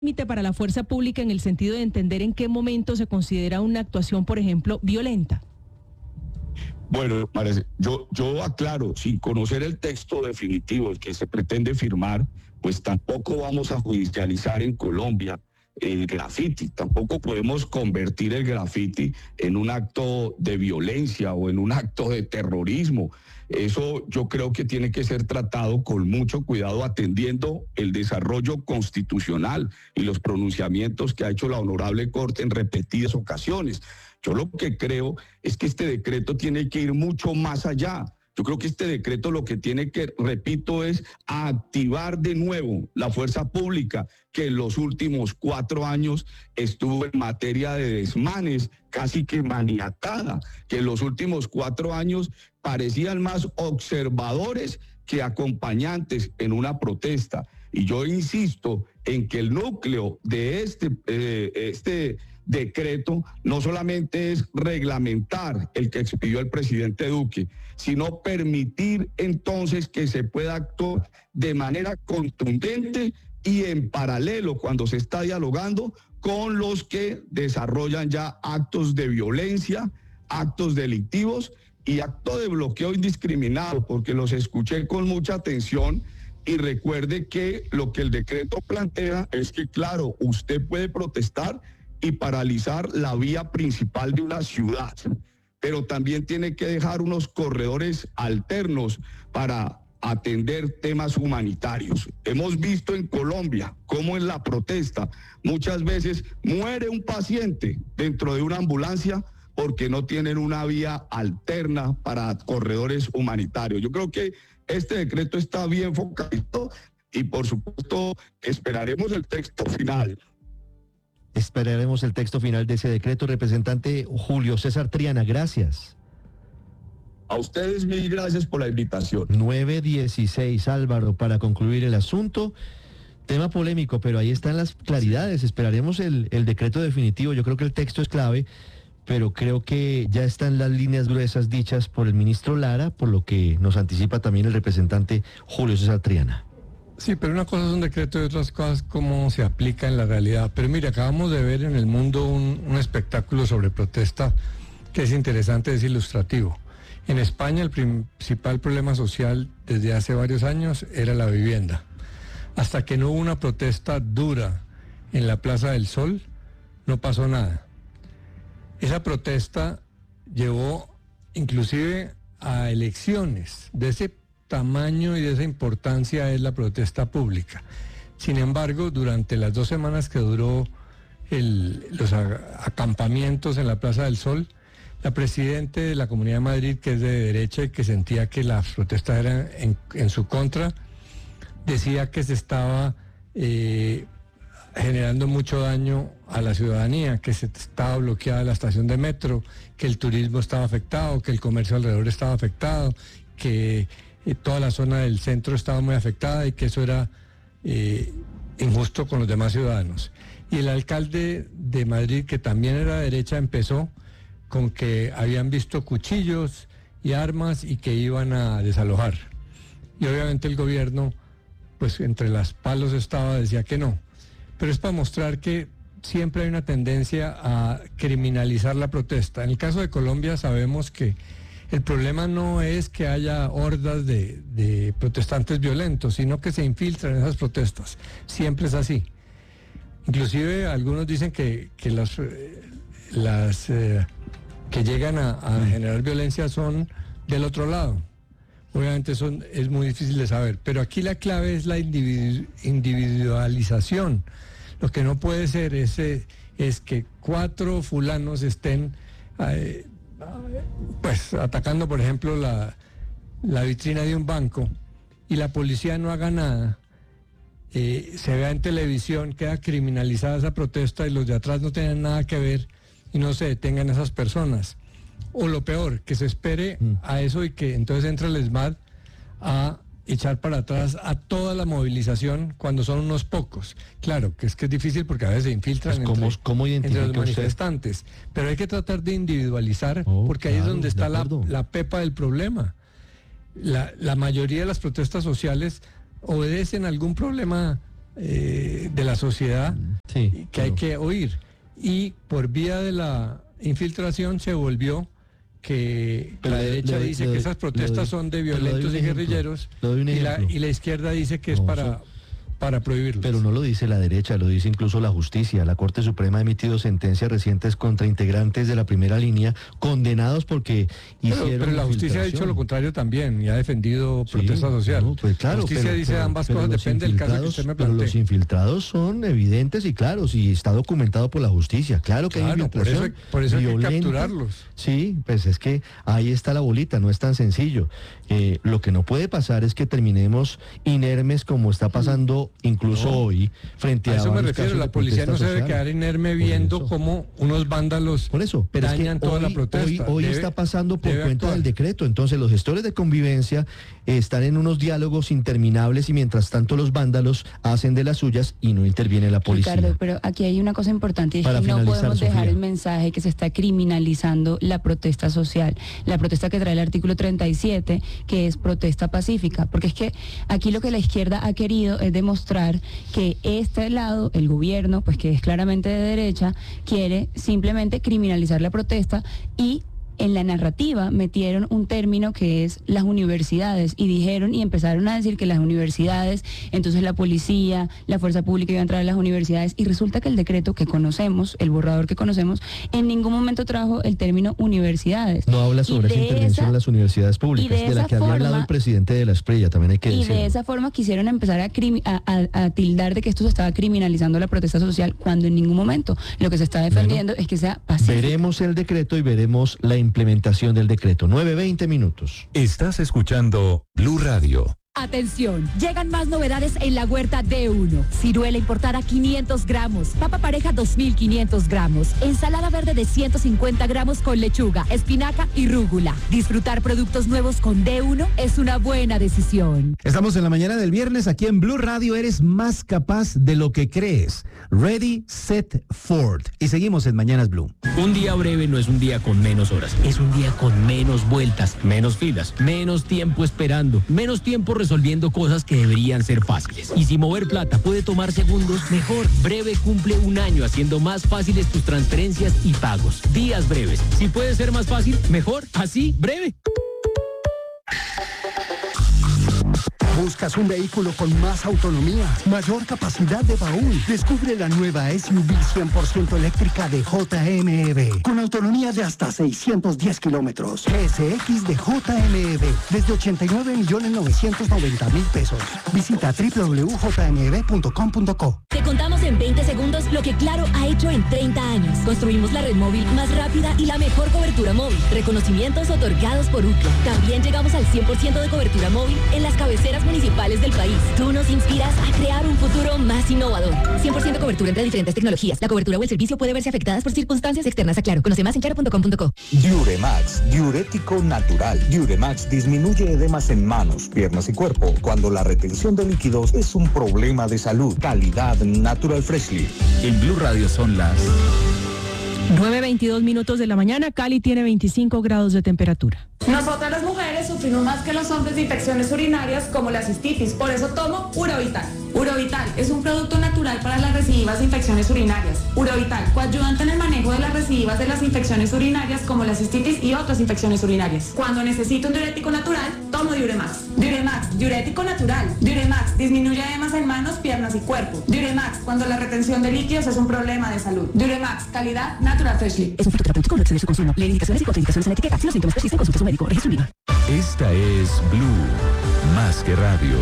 límite para la fuerza pública en el sentido de entender en qué momento se considera una actuación, por ejemplo, violenta? Bueno, parece, yo aclaro, sin conocer el texto definitivo, el que se pretende firmar, pues tampoco vamos a judicializar en Colombia el graffiti. Tampoco podemos convertir el graffiti en un acto de violencia o en un acto de terrorismo. Eso yo creo que tiene que ser tratado con mucho cuidado, atendiendo el desarrollo constitucional y los pronunciamientos que ha hecho la Honorable Corte en repetidas ocasiones. Yo lo que creo es que este decreto tiene que ir mucho más allá. Yo creo que este decreto lo que tiene que, repito, es activar de nuevo la fuerza pública que en los últimos 4 años estuvo en materia de desmanes, casi que maniatada, que en los últimos 4 años parecían más observadores que acompañantes en una protesta. Y yo insisto en que el núcleo de este decreto no solamente es reglamentar el que expidió el presidente Duque, sino permitir entonces que se pueda actuar de manera contundente y en paralelo cuando se está dialogando con los que desarrollan ya actos de violencia, actos delictivos y actos de bloqueo indiscriminado, porque los escuché con mucha atención. Y recuerde que lo que el decreto plantea es que, claro, usted puede protestar y paralizar la vía principal de una ciudad, pero también tiene que dejar unos corredores alternos para atender temas humanitarios. Hemos visto en Colombia cómo en la protesta muchas veces muere un paciente dentro de una ambulancia porque no tienen una vía alterna para corredores humanitarios. Yo creo que este decreto está bien focalizado y, por supuesto, esperaremos el texto final. Esperaremos el texto final de ese decreto. Representante Julio César Triana, gracias. A ustedes mil gracias por la invitación. 9:16, Álvaro, para concluir el asunto. Tema polémico, pero ahí están las claridades. Esperaremos el decreto definitivo. Yo creo que el texto es clave, pero creo que ya están las líneas gruesas dichas por el ministro Lara, por lo que nos anticipa también el representante Julio César Triana. Sí, pero una cosa es un decreto y otras cosas cómo se aplica en la realidad. Pero mire, acabamos de ver en el mundo un espectáculo sobre protesta que es interesante, es ilustrativo. En España el principal problema social desde hace varios años era la vivienda. Hasta que no hubo una protesta dura en la Plaza del Sol, no pasó nada. Esa protesta llevó inclusive a elecciones. De ese tamaño y de esa importancia es la protesta pública. Sin embargo, durante las 2 semanas que duró los acampamientos en la Plaza del Sol, la presidenta de la Comunidad de Madrid, que es de derecha y que sentía que las protestas eran en su contra, decía que se estaba generando mucho daño a la ciudadanía, que se estaba bloqueada la estación de metro, que el turismo estaba afectado, que el comercio alrededor estaba afectado, que toda la zona del centro estaba muy afectada y que eso era injusto con los demás ciudadanos. Y el alcalde de Madrid, que también era de derecha, empezó con que habían visto cuchillos y armas y que iban a desalojar. Y obviamente el gobierno, pues entre las palos decía que no. Pero es para mostrar que siempre hay una tendencia a criminalizar la protesta. En el caso de Colombia sabemos que el problema no es que haya hordas de protestantes violentos, sino que se infiltran en esas protestas. Siempre es así. Inclusive algunos dicen que las que llegan a generar violencia son del otro lado. Obviamente es muy difícil de saber, pero aquí la clave es la individualización. Lo que no puede ser es que 4 fulanos estén pues atacando, por ejemplo, la vitrina de un banco y la policía no haga nada, se vea en televisión, queda criminalizada esa protesta y los de atrás no tengan nada que ver y no se detengan esas personas. O lo peor, que se espere a eso y que entonces entre el ESMAD a echar para atrás a toda la movilización cuando son unos pocos. Claro, que es difícil porque a veces se infiltran ¿Cómo entre los manifestantes. Pero hay que tratar de individualizar porque ahí es donde está la pepa del problema. La mayoría de las protestas sociales obedecen a algún problema de la sociedad Sí, que hay que oír. Y por vía de la infiltración se volvió que Pero la derecha le dice doy- que esas protestas le doy- son de pero le doy violentos un y ejemplo. guerrilleros, Le doy un ejemplo. y la izquierda dice que es No, para prohibirlos. Pero no lo dice la derecha, lo dice incluso la justicia. La Corte Suprema ha emitido sentencias recientes contra integrantes de la primera línea condenados porque hicieron Pero la justicia ha dicho lo contrario también y ha defendido Sí, protesta social. no, pues claro, la justicia dice ambas pero cosas, los depende del caso que usted me pero los plantee. infiltrados son evidentes y claros y está documentado por la justicia. Claro que hay Claro, infiltración por eso hay que violenta. capturarlos. Sí, pues es que ahí está la bolita, no es tan sencillo. Lo que no puede pasar es que terminemos inermes como está pasando incluso No. hoy frente A a eso me varios refiero, casos la de policía no protesta se debe social. quedar inerme Por viendo eso. cómo unos vándalos Por eso, pero es que dañan toda la protesta. hoy Debe- está pasando por debe cuenta actuar. del decreto. Entonces los gestores de convivencia están en unos diálogos interminables y mientras tanto los vándalos hacen de las suyas y no interviene la policía. Ricardo, pero aquí hay una cosa importante y es Para que no finalizar, podemos dejar Sofía. el mensaje que se está criminalizando la protesta social, la protesta que trae el artículo 37, que es protesta pacífica, porque es que aquí lo que la izquierda ha querido es demostrar que este lado, el gobierno, pues que es claramente de derecha, quiere simplemente criminalizar la protesta y en la narrativa metieron un término que es las universidades y dijeron y empezaron a decir que las universidades, entonces la policía, la fuerza pública iba a entrar a las universidades y resulta que el decreto que conocemos, el borrador que conocemos, en ningún momento trajo el término universidades. No habla sobre Y esa de intervención en las universidades públicas, de de la esa que había hablado forma- el presidente de la Esprella, también hay que Y decirlo. de esa forma quisieron empezar a tildar de que esto se estaba criminalizando la protesta social cuando en ningún momento lo que se está defendiendo es que sea pacífico. Veremos el decreto y veremos la implementación del decreto. 9:20 minutos. Estás escuchando Blue Radio. Atención, llegan más novedades en la huerta D1. Ciruela importada 500 gramos, papa pareja 2.500 gramos, ensalada verde de 150 gramos con lechuga, espinaca y rúgula. Disfrutar productos nuevos con D1 es una buena decisión. Estamos en la mañana del viernes aquí en Blue Radio. Eres más capaz de lo que crees. Ready, Set, Ford. Y seguimos en Mañanas Blue. Un día breve no es un día con menos horas, es un día con menos vueltas, menos filas, menos tiempo esperando, menos tiempo resolviendo cosas que deberían ser fáciles. Y si mover plata puede tomar segundos, mejor. Breve cumple un año haciendo más fáciles tus transferencias y pagos. Días breves. Si puede ser más fácil, mejor. Así, breve. ¿Buscas un vehículo con más autonomía, mayor capacidad de baúl? Descubre la nueva SUV 100% eléctrica de JMEV, con autonomía de hasta 610 kilómetros. GSX de JMEV, desde 89.990.000 pesos. Visita www.jmev.com.co. Te contamos en 20 segundos lo que Claro ha hecho en 30 años. Construimos la red móvil más rápida y la mejor cobertura móvil. Reconocimientos otorgados por UCLA. También llegamos al 100% de cobertura móvil en las cabeceras municipales del país. Tú nos inspiras a crear un futuro más innovador. 100% cobertura entre diferentes tecnologías. La cobertura o el servicio puede verse afectadas por circunstancias externas a Claro. Conoce más en claro.com.co. Diuremax, diurético natural. Diuremax disminuye edemas en manos, piernas y cuerpo cuando la retención de líquidos es un problema de salud. Calidad Natural Freshly. En Blue Radio son las 9:22 minutos de la mañana. Cali tiene 25 grados de temperatura. Nosotras las mujeres sufrimos más que los hombres de infecciones urinarias como la cistitis, por eso tomo Urovital. Urovital es un producto natural para las recidivas de infecciones urinarias. Urovital, coayudante en el manejo de las recidivas de las infecciones urinarias como la cistitis y otras infecciones urinarias. Cuando necesito un diurético natural, tomo Diuremax. Diuremax, diurético natural. Diuremax, disminuye edemas en manos, piernas y cuerpo. Diuremax, cuando la retención de líquidos es un problema de salud. Diuremax, calidad Natural Freshly. Es un fruto terapéutico, no excede su consumo. Lee indicaciones y contraindicaciones en etiqueta. Si los síntomas persisten, consulte a su médico. Registro INVIMA. Esta es Blue, más que radio.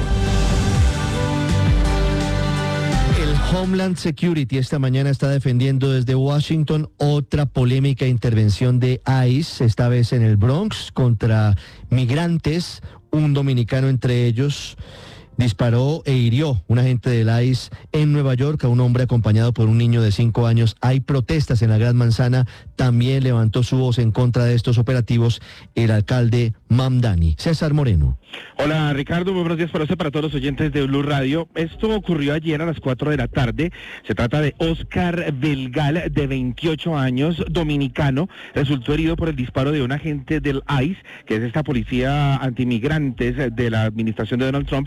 El Homeland Security esta mañana está defendiendo desde Washington otra polémica intervención de ICE, esta vez en el Bronx, contra migrantes, un dominicano entre ellos. Disparó e hirió un agente del ICE en Nueva York a un hombre acompañado por un niño de 5 años. Hay protestas en la Gran Manzana. También levantó su voz en contra de estos operativos el alcalde Mamdani. César Moreno. Hola Ricardo, muy buenos días para usted, para todos los oyentes de Blue Radio. Esto ocurrió ayer a las 4 de la tarde. Se trata de Oscar Belgal, de 28 años, dominicano. Resultó herido por el disparo de un agente del ICE, que es esta policía antimigrantes de la administración de Donald Trump.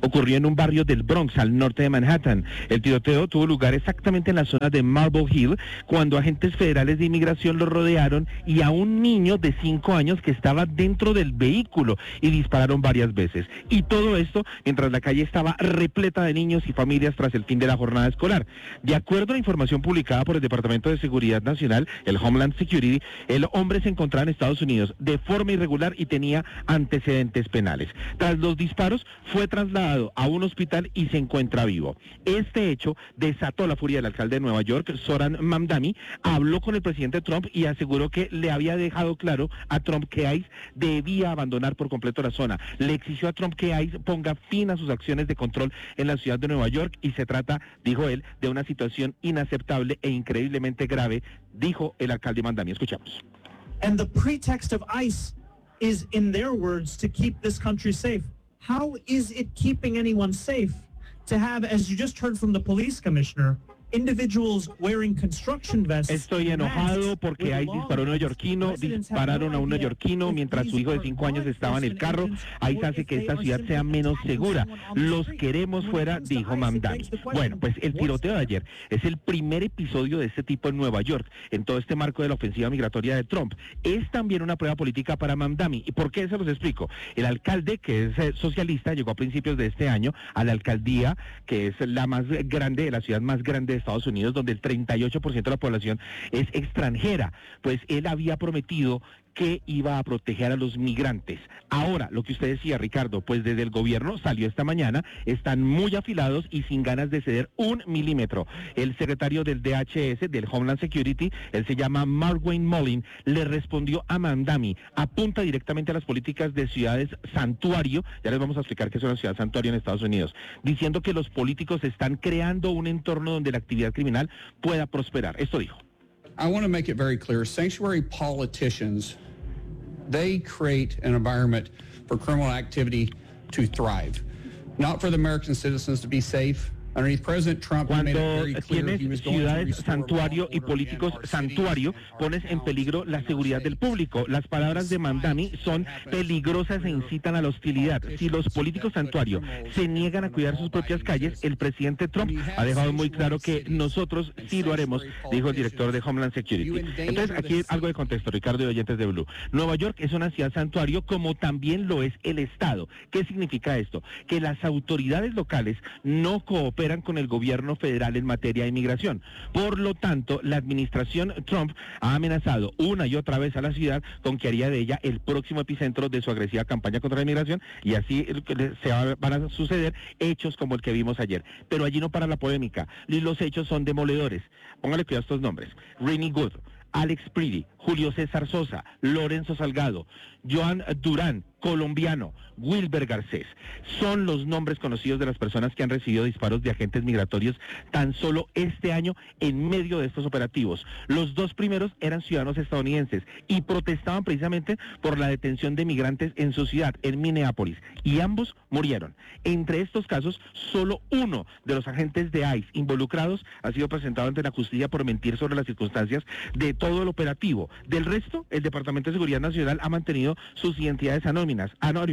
ocurrió en un barrio del Bronx, al norte de Manhattan. El tiroteo tuvo lugar exactamente en la zona de Marble Hill, cuando agentes federales de inmigración lo rodearon y a un niño de 5 años que estaba dentro del vehículo y dispararon varias veces. Y todo esto mientras la calle estaba repleta de niños y familias tras el fin de la jornada escolar. De acuerdo a la información publicada por el Departamento de Seguridad Nacional, el Homeland Security, el hombre se encontraba en Estados Unidos de forma irregular y tenía antecedentes penales. Tras los disparos, fue trasladado a un hospital y se encuentra vivo. Este hecho desató la furia del alcalde de Nueva York, Zohran Mamdani. Habló con el presidente Trump y aseguró que le había dejado claro a Trump que ICE debía abandonar por completo la zona. Le exigió a Trump que ICE ponga fin a sus acciones de control en la ciudad de Nueva York y se trata, dijo él, de una situación inaceptable e increíblemente grave, dijo el alcalde Mamdani. Escuchamos. And the pretext of ICE is, in their words, to keep this country safe. How is it keeping anyone safe to have, as you just heard from the police commissioner, individuals wearing construction vests? Estoy enojado porque ICE disparó a un neoyorquino, dispararon a un neoyorquino mientras su hijo de 5 años estaba en el carro. ICE hace que esta ciudad sea menos segura. Los queremos fuera, dijo Mamdani. Bueno, pues el tiroteo de ayer es el primer episodio de este tipo en Nueva York, en todo este marco de la ofensiva migratoria de Trump. Es también una prueba política para Mamdani. ¿Y por qué? Se los explico. El alcalde, que es socialista, llegó a principios de este año a la alcaldía, que es la más grande, la ciudad más grande de Estados Unidos, donde el 38% de la población es extranjera. Pues él había prometido que iba a proteger a los migrantes. Ahora, lo que usted decía, Ricardo, pues desde el gobierno salió esta mañana, están muy afilados y sin ganas de ceder un milímetro. El secretario del DHS, del Homeland Security, él se llama Markwayne Mullin, le respondió a Mamdani, apunta directamente a las políticas de ciudades santuario, ya les vamos a explicar qué es una ciudad santuario en Estados Unidos, diciendo que los políticos están creando un entorno donde la actividad criminal pueda prosperar. Esto dijo. I want to make it very clear, sanctuary politicians, they create an environment for criminal activity to thrive, not for the American citizens to be safe. Cuando tienes ciudades santuario y políticos santuario, pones en peligro la seguridad del público. Las palabras de Mamdani son peligrosas e incitan a la hostilidad. Si los políticos santuario se niegan a cuidar sus propias calles, el presidente Trump ha dejado muy claro que nosotros sí lo haremos, dijo el director de Homeland Security. Entonces, aquí algo de contexto, Ricardo y oyentes de Blue. Nueva York es una ciudad santuario como también lo es el Estado. ¿Qué significa esto? Que las autoridades locales no cooperan con el gobierno federal en materia de inmigración. Por lo tanto, la administración Trump ha amenazado una y otra vez a la ciudad con que haría de ella el próximo epicentro de su agresiva campaña contra la inmigración y así van a suceder hechos como el que vimos ayer. Pero allí no para la polémica, y los hechos son demoledores. Póngale cuidado a estos nombres. Ronnie Good, Alex Preedy, Julio César Sosa, Lorenzo Salgado, Joan Durán, colombiano, Wilber Garcés. Son los nombres conocidos de las personas que han recibido disparos de agentes migratorios tan solo este año en medio de estos operativos. Los dos primeros eran ciudadanos estadounidenses y protestaban precisamente por la detención de migrantes en su ciudad, en Minneapolis, y ambos murieron. Entre estos casos, solo uno de los agentes de ICE involucrados ha sido presentado ante la justicia por mentir sobre las circunstancias de todo el operativo. Del resto, el Departamento de Seguridad Nacional ha mantenido sus identidades anónimas,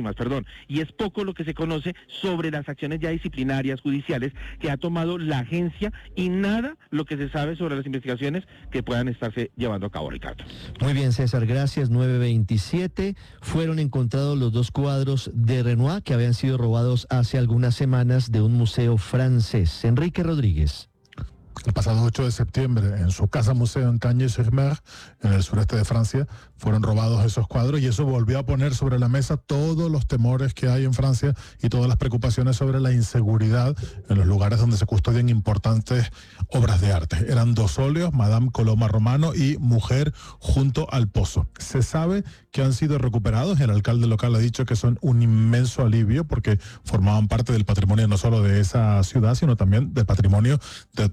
y es poco lo que se conoce sobre las acciones ya disciplinarias, judiciales, que ha tomado la agencia y nada lo que se sabe sobre las investigaciones que puedan estarse llevando a cabo, Ricardo. Muy bien, César, gracias. 9:27. Fueron encontrados los dos cuadros de Renoir que habían sido robados hace algunas semanas de un museo francés. Enrique Rodríguez. El pasado 8 de septiembre, en su casa museo en Cagnes-sur-Mer, en el sureste de Francia, fueron robados esos cuadros y eso volvió a poner sobre la mesa todos los temores que hay en Francia y todas las preocupaciones sobre la inseguridad en los lugares donde se custodian importantes obras de arte. Eran dos óleos, Madame Coloma Romano y Mujer junto al pozo. Se sabe que han sido recuperados, el alcalde local ha dicho que son un inmenso alivio porque formaban parte del patrimonio no solo de esa ciudad, sino también del patrimonio de toda Francia.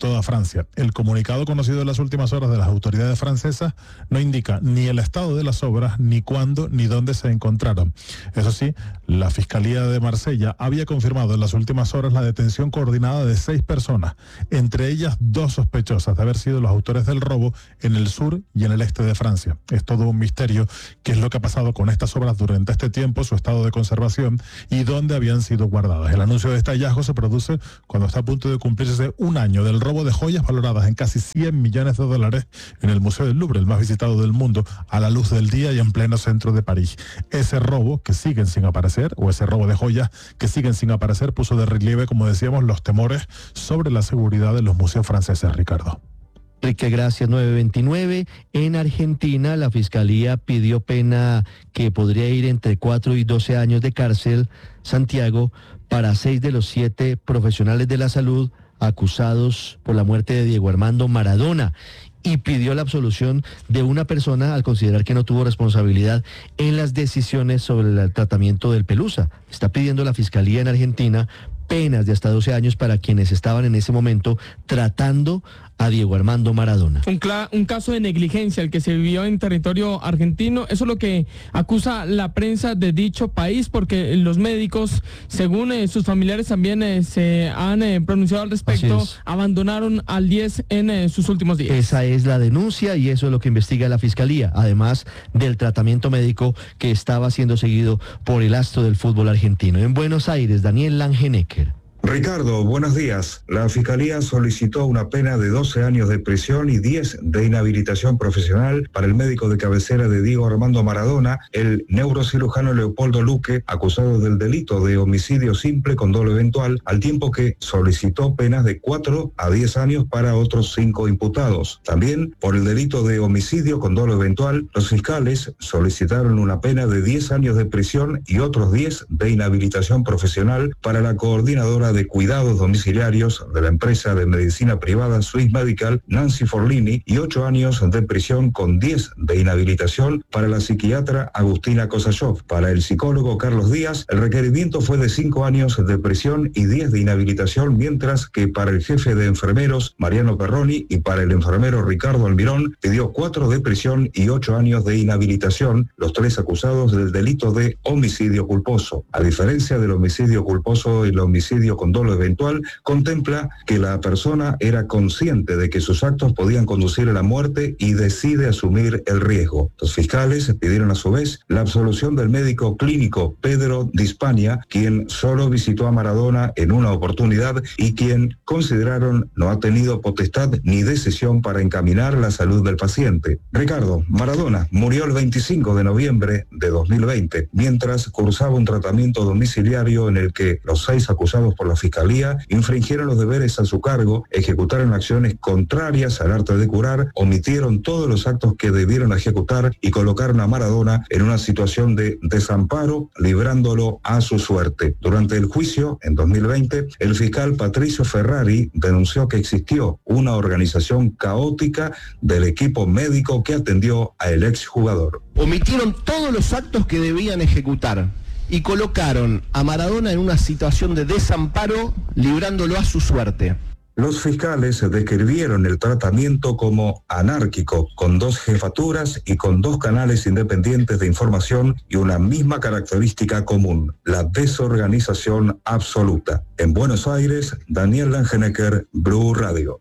Francia. El comunicado conocido en las últimas horas de las autoridades francesas no indica ni el estado de las obras, ni cuándo, ni dónde se encontraron. Eso sí, la Fiscalía de Marsella había confirmado en las últimas horas la detención coordinada de 6 personas, entre ellas 2 sospechosas de haber sido los autores del robo en el sur y en el este de Francia. Es todo un misterio qué es lo que ha pasado con estas obras durante este tiempo, su estado de conservación y dónde habían sido guardadas. El anuncio de este hallazgo se produce cuando está a punto de cumplirse un año del robo de joyas valoradas en casi 100 millones de dólares en el Museo del Louvre, el más visitado del mundo, a la luz del día y en pleno centro de París. Ese robo que siguen sin aparecer, o ese robo de joyas que siguen sin aparecer, puso de relieve, como decíamos, los temores sobre la seguridad de los museos franceses, Ricardo. Enrique, gracias. 9:29. En Argentina, la Fiscalía pidió pena que podría ir entre 4 y 12 años de cárcel, Santiago, para 6 de los 7 profesionales de la salud acusados por la muerte de Diego Armando Maradona, y pidió la absolución de una persona al considerar que no tuvo responsabilidad en las decisiones sobre el tratamiento del Pelusa. Está pidiendo la Fiscalía en Argentina penas de hasta 12 años para quienes estaban en ese momento tratando a Diego Armando Maradona. Un caso de negligencia el que se vivió en territorio argentino. Eso es lo que acusa la prensa de dicho país, porque los médicos, según sus familiares también se han pronunciado al respecto, abandonaron al 10 en sus últimos días. Esa es la denuncia y eso es lo que investiga la Fiscalía, además del tratamiento médico que estaba siendo seguido por el astro del fútbol argentino. En Buenos Aires, Daniel Langenecker. Ricardo, buenos días. La Fiscalía solicitó una pena de 12 años de prisión y 10 de inhabilitación profesional para el médico de cabecera de Diego Armando Maradona, el neurocirujano Leopoldo Luque, acusado del delito de homicidio simple con dolo eventual, al tiempo que solicitó penas de 4 a 10 años para otros 5 imputados. También, por el delito de homicidio con dolo eventual, los fiscales solicitaron una pena de 10 años de prisión y otros 10 de inhabilitación profesional para la coordinadora de cuidados domiciliarios de la empresa de medicina privada Swiss Medical, Nancy Forlini, y 8 años de prisión con 10 de inhabilitación para la psiquiatra Agustina Kosachov. Para el psicólogo Carlos Díaz, el requerimiento fue de 5 años de prisión y 10 de inhabilitación, mientras que para el jefe de enfermeros, Mariano Perroni, y para el enfermero Ricardo Almirón, pidió 4 de prisión y 8 años de inhabilitación, los 3 acusados del delito de homicidio culposo. A diferencia del homicidio culposo, el homicidio con dolo eventual contempla que la persona era consciente de que sus actos podían conducir a la muerte y decide asumir el riesgo. Los fiscales pidieron a su vez la absolución del médico clínico Pedro Di Spagna, quien solo visitó a Maradona en una oportunidad y quien consideraron no ha tenido potestad ni decisión para encaminar la salud del paciente. Ricardo, Maradona murió el 25 de noviembre de 2020 mientras cursaba un tratamiento domiciliario en el que los 6 acusados por la Fiscalía infringieron los deberes a su cargo, ejecutaron acciones contrarias al arte de curar, omitieron todos los actos que debieron ejecutar y colocaron a Maradona en una situación de desamparo, librándolo a su suerte. Durante el juicio, en 2020, el fiscal Patricio Ferrari denunció que existió una organización caótica del equipo médico que atendió al exjugador. Omitieron todos los actos que debían ejecutar y colocaron a Maradona en una situación de desamparo, librándolo a su suerte. Los fiscales describieron el tratamiento como anárquico, con 2 jefaturas y con 2 canales independientes de información y una misma característica común, la desorganización absoluta. En Buenos Aires, Daniel Langenecker, Blue Radio.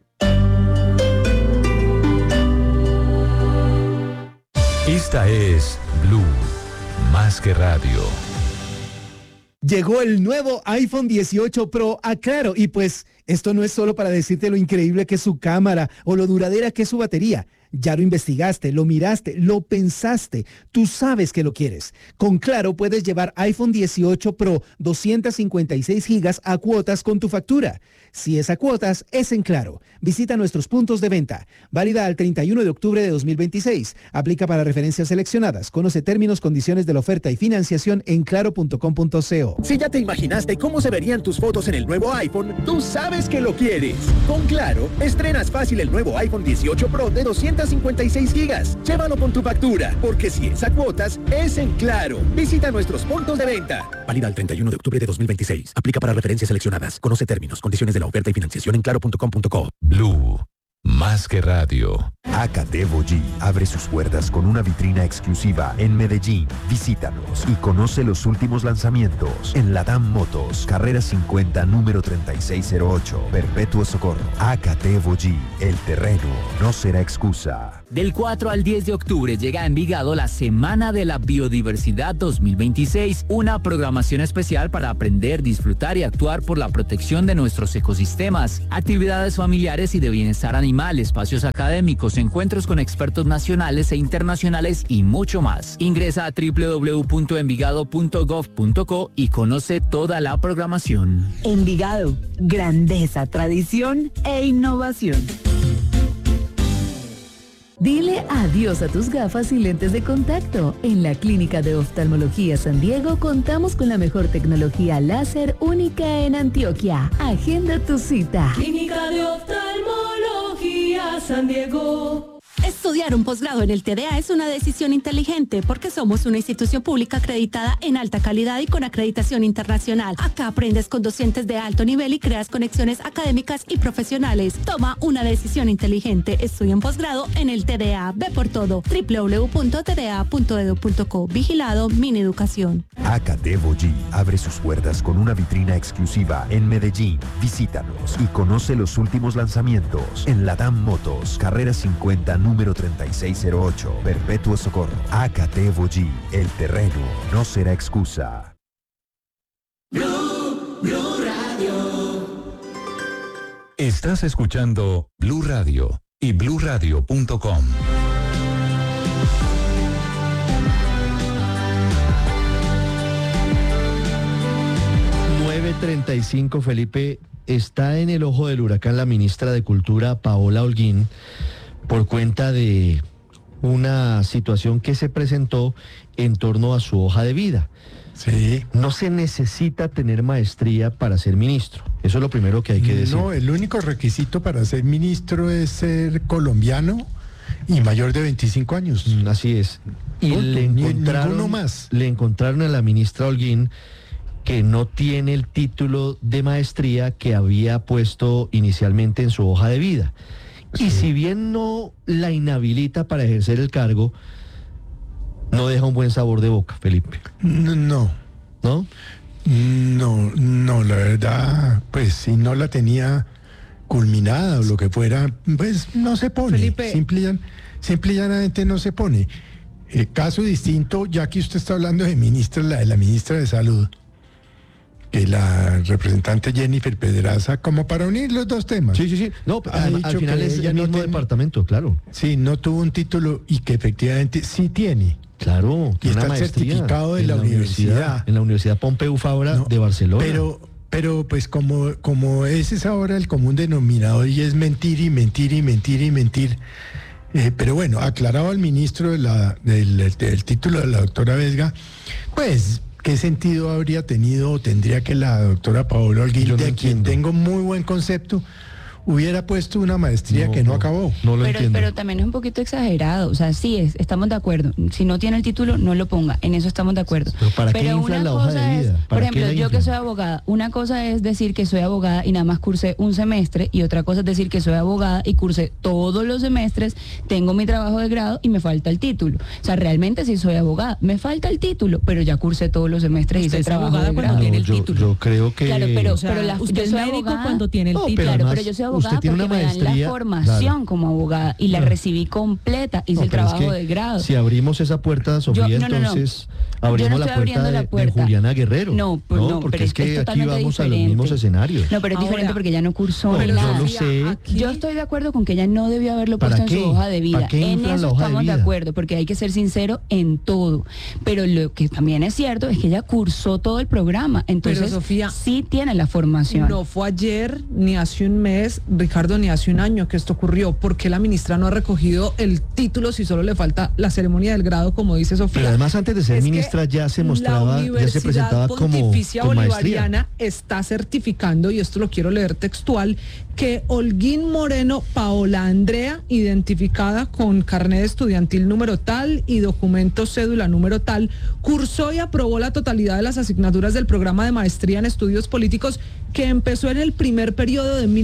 Esta es Blue, más que radio. Llegó el nuevo iPhone 18 Pro a Claro y pues esto no es solo para decirte lo increíble que es su cámara o lo duradera que es su batería. Ya lo investigaste, lo miraste, lo pensaste, tú sabes que lo quieres. Con Claro puedes llevar iPhone 18 Pro 256 gigas a cuotas con tu factura. Si es a cuotas, es en Claro. Visita nuestros puntos de venta. Válida al 31 de octubre de 2026. Aplica para referencias seleccionadas. Conoce términos, condiciones de la oferta y financiación en claro.com.co. Si ya te imaginaste cómo se verían tus fotos en el nuevo iPhone, tú sabes que lo quieres. Con Claro, estrenas fácil el nuevo iPhone 18 Pro de 256 gigas. Llévalo con tu factura, porque si es a cuotas, es en Claro. Visita nuestros puntos de venta. Válida al 31 de octubre de 2026. Aplica para referencias seleccionadas. Conoce términos, condiciones de la oferta y financiación en claro.com.co. Blue, Más que radio. AKT Volley abre sus puertas con una vitrina exclusiva en Medellín. Visítanos y conoce los últimos lanzamientos en Latam Motos, carrera 50, número 3608, Perpetuo Socorro. AKT Volley, el terreno no será excusa. Del 4 al 10 de octubre llega a Envigado la Semana de la Biodiversidad 2026, una programación especial para aprender, disfrutar y actuar por la protección de nuestros ecosistemas, actividades familiares y de bienestar animal, espacios académicos, encuentros con expertos nacionales e internacionales y mucho más. Ingresa a www.envigado.gov.co y conoce toda la programación. Envigado, grandeza, tradición e innovación. Dile adiós a tus gafas y lentes de contacto. En la Clínica de Oftalmología San Diego contamos con la mejor tecnología láser única en Antioquia. Agenda tu cita. Clínica de Oftalmología San Diego. Estudiar un posgrado en el TDA es una decisión inteligente porque somos una institución pública acreditada en alta calidad y con acreditación internacional. Acá aprendes con docentes de alto nivel y creas conexiones académicas y profesionales. Toma una decisión inteligente. Estudia un posgrado en el TDA. Ve por todo. www.tda.edu.co. Vigilado Mineducación. AKT Volley abre sus puertas con una vitrina exclusiva en Medellín. Visítanos y conoce los últimos lanzamientos en Latam Motos, carrera 50, número 3608, Perpetuo Socorro. AKT Volley, el terreno no será excusa. Blue Radio. Estás escuchando Blue Radio y bluradio.com. .35, Felipe. Está en el ojo del huracán la ministra de Cultura, Paola Holguín, por cuenta de una situación que se presentó en torno a su hoja de vida. Sí. No se necesita tener maestría para ser ministro. Eso es lo primero que hay que decir. No, el único requisito para ser ministro es ser colombiano y mayor de 25 años. Así es. Y le encontraron a la ministra Holguín que no tiene el título de maestría que había puesto inicialmente en su hoja de vida. Sí. Y si bien no la inhabilita para ejercer el cargo, no deja un buen sabor de boca, Felipe. No. ¿No? No, la verdad, pues si no la tenía culminada o lo que fuera, pues no se pone. Felipe. Simple y llanamente no se pone. Caso distinto, ya que usted está hablando de ministra, la ministra de Salud, que la representante Jennifer Pedraza, como para unir los dos temas. Sí. No, al final es el mismo departamento, claro. Sí, no tuvo un título y que efectivamente sí tiene. Claro, y está el certificado de la universidad. En la Universidad Pompeu Fabra de Barcelona. Pero pues como ese es ahora el común denominador y es mentir. Pero bueno, aclarado al ministro del título de la doctora Vesga, pues ¿qué sentido habría tenido o tendría que la doctora Paola Holguín, de quien tengo muy buen concepto, hubiera puesto una maestría que no acabó? No lo entiendo. Pero también es un poquito exagerado. O sea, sí, estamos de acuerdo. Si no tiene el título, no lo ponga. En eso estamos de acuerdo. Pero ¿para qué inflan la hoja de vida? Por ejemplo, yo que soy abogada, una cosa es decir que soy abogada y nada más cursé un semestre, y otra cosa es decir que soy abogada y cursé todos los semestres, tengo mi trabajo de grado y me falta el título. O sea, realmente sí soy abogada, me falta el título, pero ya cursé todos los semestres y hice el trabajo de grado. Tiene el título. Yo creo que... Claro, pero usted yo soy médico abogada cuando tiene el título. Claro, pero yo soy abogada porque me dan la formación como abogada y la recibí completa, hice el trabajo de grado. Si abrimos esa puerta, Sofía, entonces abrimos la puerta de Juliana Guerrero. No, porque es que aquí vamos a los mismos escenarios. No, pero es diferente porque ella no cursó nada. Yo lo sé. Yo estoy de acuerdo con que ella no debió haberlo puesto en su hoja de vida. En eso estamos de acuerdo, porque hay que ser sincero en todo. Pero lo que también es cierto es que ella cursó todo el programa. Entonces, pero Sofía, sí tiene la formación. No fue ayer, ni hace un mes, Ricardo, ni hace un año que esto ocurrió. ¿Por qué la ministra no ha recogido el título si solo le falta la ceremonia del grado, como dice Sofía? Pero además, antes de ser ministra ya se mostraba, ya se presentaba como Pontificia Bolivariana está certificando, y esto lo quiero leer textual, que Holguín Moreno Paola Andrea, identificada con carnet estudiantil número tal y documento cédula número tal, cursó y aprobó la totalidad de las asignaturas del programa de maestría en estudios políticos que empezó en el primer periodo de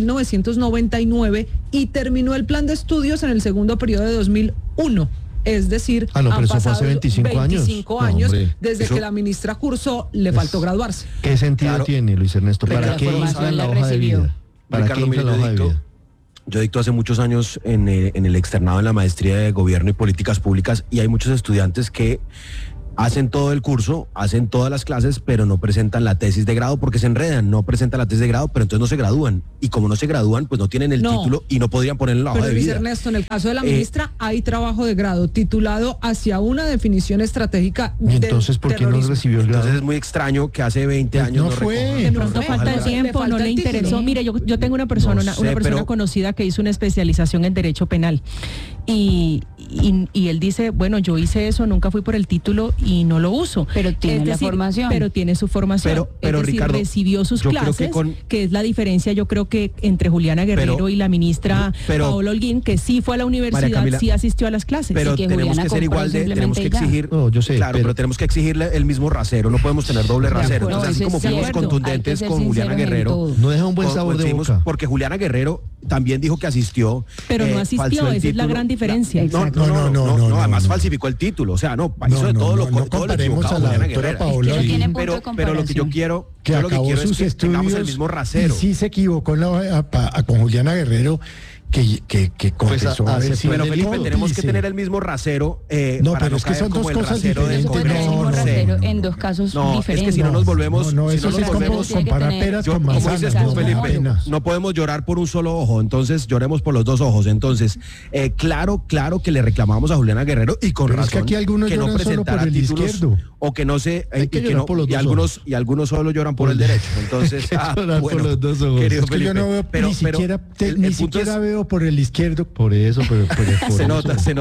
1999 y terminó el plan de estudios en el segundo periodo de 2001. Es decir, pero han eso fue pasado hace 25 años No, desde que la ministra cursó, le faltó graduarse. ¿Qué sentido tiene, Luis Ernesto? ¿Para qué inflan la hoja de vida? ¿Para qué inflan la hoja de vida? Yo dicto hace muchos años en el externado en la maestría de Gobierno y Políticas Públicas, y hay muchos estudiantes que hacen todo el curso, hacen todas las clases, pero no presentan la tesis de grado porque se enredan, no presentan la tesis de grado, pero entonces no se gradúan. Y como no se gradúan, pues no tienen el título y no podrían ponerlo en la hoja de Luis vida. Ernesto, en el caso de la ministra, hay trabajo de grado titulado hacia una definición estratégica ¿Y entonces por qué no recibió el grado? Entonces es muy extraño que hace 20 años no fue. recoja. De pronto falta el tiempo, no le interesó. Mire, yo tengo una persona, una persona conocida que hizo una especialización en Derecho Penal. Y él dice, bueno, yo hice eso, nunca fui por el título y no lo uso. Pero tiene la formación. Pero tiene su formación. Pero es decir, Ricardo, recibió sus clases, que es la diferencia, yo creo que entre Juliana Guerrero y la ministra Paola Holguín, que sí fue a la universidad, Camila, sí asistió a las clases. Pero que tenemos Juliana que ser igual de, tenemos que exigir, pero tenemos que exigirle el mismo rasero, no podemos tener doble rasero. Entonces, así como fuimos contundentes con Juliana Guerrero, no deja un buen sabor de boca. Porque Juliana Guerrero también dijo que asistió. Pero no asistió, esa es la gran diferencia. No, además falsificó el título, o sea, hizo de todo lo equivocado a la Juliana doctora Guerrero. Paola, Pero lo que yo quiero, que acabó es sus que tengamos el estudios mismo rasero. y sí se equivocó con Juliana Guerrero, que confesó haber sido pero Felipe, cómplice. tenemos que tener el mismo rasero no, para pero no es que caer son como dos el cosas rasero de diferentes. El mismo rasero en dos casos diferentes. Es que si no nos volvemos, eso es como comparar peras con manzanas. Como dices tú, Felipe, no podemos llorar por un solo ojo, entonces lloremos por los dos ojos. Entonces, claro que le reclamamos a Juliana Guerrero y con pero razón es que aquí algunos que no lloran solo por presentara el títulos izquierdo. o que no se y algunos solo lloran por el derecho. Entonces, por los dos ojos. Querido es que yo no veo ni siquiera veo por el izquierdo. Por eso, se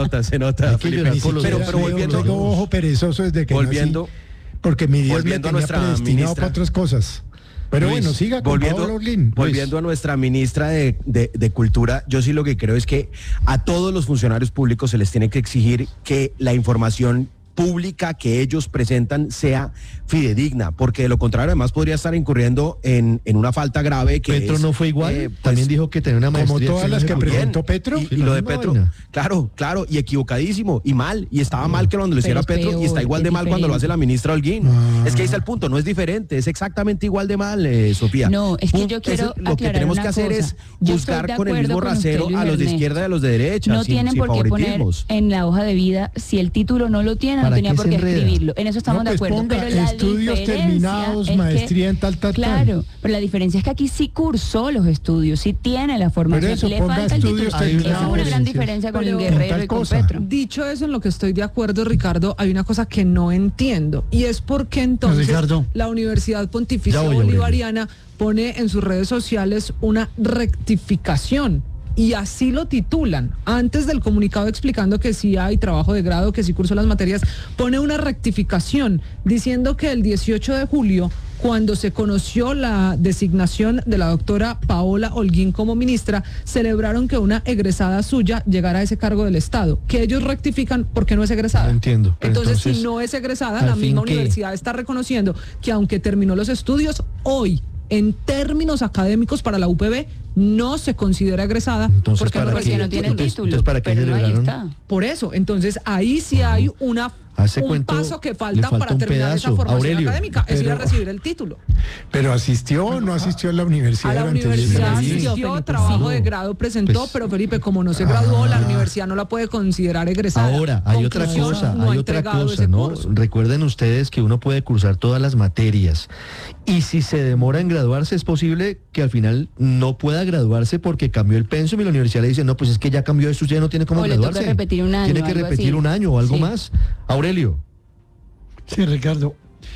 nota, Felipe. Pero volviendo, tengo ojo perezoso desde que nací, porque mi Dios me tenía predestinado para otras cosas. Pero Luis, bueno, siga con Paola Holguín. Volviendo a nuestra ministra de Cultura, yo sí lo que creo es que a todos los funcionarios públicos se les tiene que exigir que la información pública que ellos presentan sea fidedigna, porque de lo contrario además podría estar incurriendo en una falta grave que Petro no fue igual, también dijo que tenía una maestría. Como todas las que presentó Petro. Y lo de Petro, claro, y equivocadísimo, y mal, y estaba mal que cuando lo hiciera Petro, peor, y está igual de mal cuando lo hace la ministra Holguín. Es que ahí está el punto, no es diferente, es exactamente igual de mal, Sofía. No, es que yo quiero lo que tenemos que hacer es buscar con el mismo rasero a los de izquierda y a los de derecha. No tienen por qué poner en la hoja de vida, si el título no lo tiene, no tenía por qué escribirlo. En eso estamos de acuerdo. Pero la estudios terminados, maestría en tal. Claro, pero la diferencia es que aquí sí cursó los estudios, sí tiene la formación. Pero eso, le falta el título. Esa es una gran diferencia con el Guerrero y con Petro. Dicho eso, en lo que estoy de acuerdo, Ricardo, hay una cosa que no entiendo, y es por qué entonces la Universidad Pontificia Bolivariana pone en sus redes sociales una rectificación. Y así lo titulan. Antes del comunicado explicando que sí hay trabajo de grado, que sí cursó las materias, pone una rectificación diciendo que el 18 de julio, cuando se conoció la designación de la doctora Paola Holguín como ministra, celebraron que una egresada suya llegara a ese cargo del Estado. Que ellos rectifican porque no es egresada. No entiendo. Entonces, si no es egresada, la misma universidad está reconociendo que aunque terminó los estudios, hoy, en términos académicos para la UPB, no se considera egresada. Entonces, porque no tiene el título. ¿para qué pero ahí está. Por eso, entonces ahí sí hay un paso que falta para terminar esa formación académica, es ir a recibir el título. Pero ¿asistió o no asistió a la universidad? A la universidad asistió, trabajo de grado presentó, pero Felipe, como no se graduó, la universidad no la puede considerar egresada. Ahora, hay otra cosa, ¿no? Recuerden ustedes que uno puede cursar todas las materias, y si se demora en graduarse, es posible que al final no pueda graduarse porque cambió el pensum y la universidad le dice, no, pues es que ya cambió eso, ya no tiene cómo graduarse. Tiene que repetir un año. Tiene que repetir un año o algo más. Aurelio. Sí, Ricardo.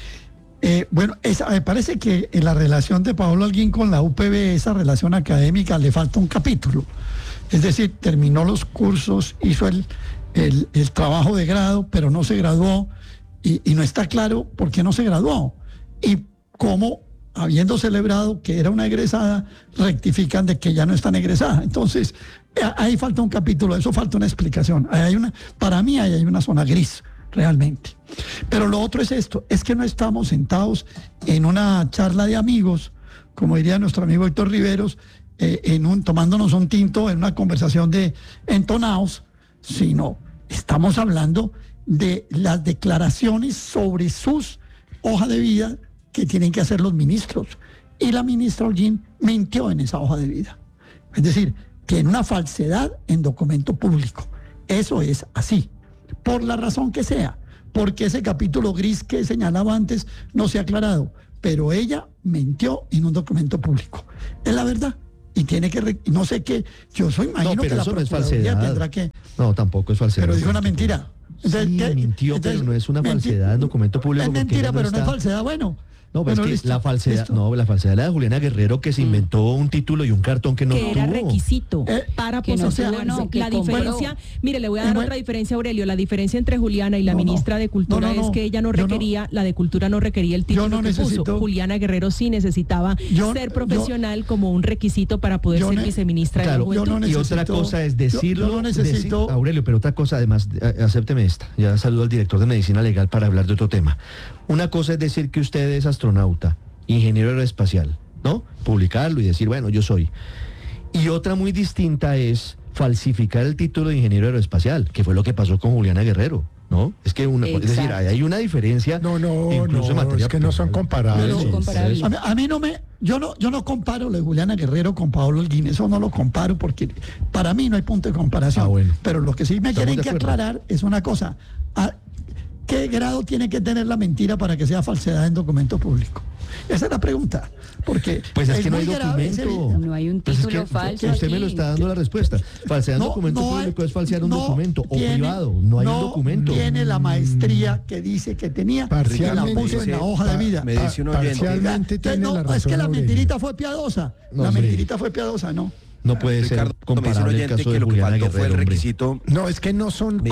Bueno, me parece que en la relación de Paola Holguín con la UPB, esa relación académica, le falta un capítulo. Es decir, terminó los cursos, hizo el trabajo de grado, pero no se graduó, y no está claro por qué no se graduó. Y cómo, habiendo celebrado que era una egresada, rectifican de que ya no están egresada. Entonces, ahí falta un capítulo, eso falta una explicación. Para mí ahí hay una zona gris, realmente. Pero lo otro es esto, es que no estamos sentados en una charla de amigos, como diría nuestro amigo Héctor Riveros, tomándonos un tinto en una conversación de entonados, sino estamos hablando de las declaraciones sobre sus hojas de vida que tienen que hacer los ministros. Y la ministra Holguín mintió en esa hoja de vida. Es decir, tiene una falsedad en documento público. Eso es así, por la razón que sea, porque ese capítulo gris que señalaba antes no se ha aclarado, pero ella mintió en un documento público. Es la verdad. Y tiene que, no sé qué, yo imagino que la Procuraduría tendrá que... No, tampoco es falsedad. Pero dijo una mentira. Entonces, sí, mintió, pero no es una falsedad en documento público. Es mentira, pero no es falsedad, bueno. No, pero es que la falsedad, la falsedad era de Juliana Guerrero, que se inventó un título y un cartón que no tuvo. Que era requisito para posesionar. La diferencia, mire, le voy a dar otra diferencia, Aurelio. La diferencia entre Juliana y la ministra de Cultura es que ella no requería, la de Cultura no requería el título que puso. Juliana Guerrero sí necesitaba ser profesional como un requisito para poder ser viceministra de la Juventud. Y otra cosa es decirlo. Yo no necesito. Aurelio, pero otra cosa, además, acépteme esta. Ya saludo al director de Medicina Legal para hablar de otro tema. Una cosa es decir que usted es astronauta, ingeniero aeroespacial, ¿no? Publicarlo y decir, bueno, yo soy. Y otra muy distinta es falsificar el título de ingeniero aeroespacial, que fue lo que pasó con Juliana Guerrero, ¿no? Es que es decir, hay una diferencia. Incluso en materia, es que no son comparables. Yo no comparo lo de Juliana Guerrero con Paolo Holguín, eso no lo comparo porque para mí no hay punto de comparación. Bueno. Pero lo que sí me quieren que aclarar es una cosa. ¿Qué grado tiene que tener la mentira para que sea falsedad en documento público? Esa es la pregunta. Porque pues es que no hay documento. No hay un título falso. Usted me lo está dando la respuesta. Falsedad en documento público es falsear un documento o privado. No hay un documento. Tiene la maestría que dice que tenía y la puso en la hoja de vida. Me dice un oyente. Parcialmente tiene la razón, es que la Aurelio. mentirita fue piadosa. La mentirita fue piadosa, ¿no? No puede Ricardo, ser comparable el caso de que lo que Juliana faltó Guerrero, fue el requisito. No, es que no son.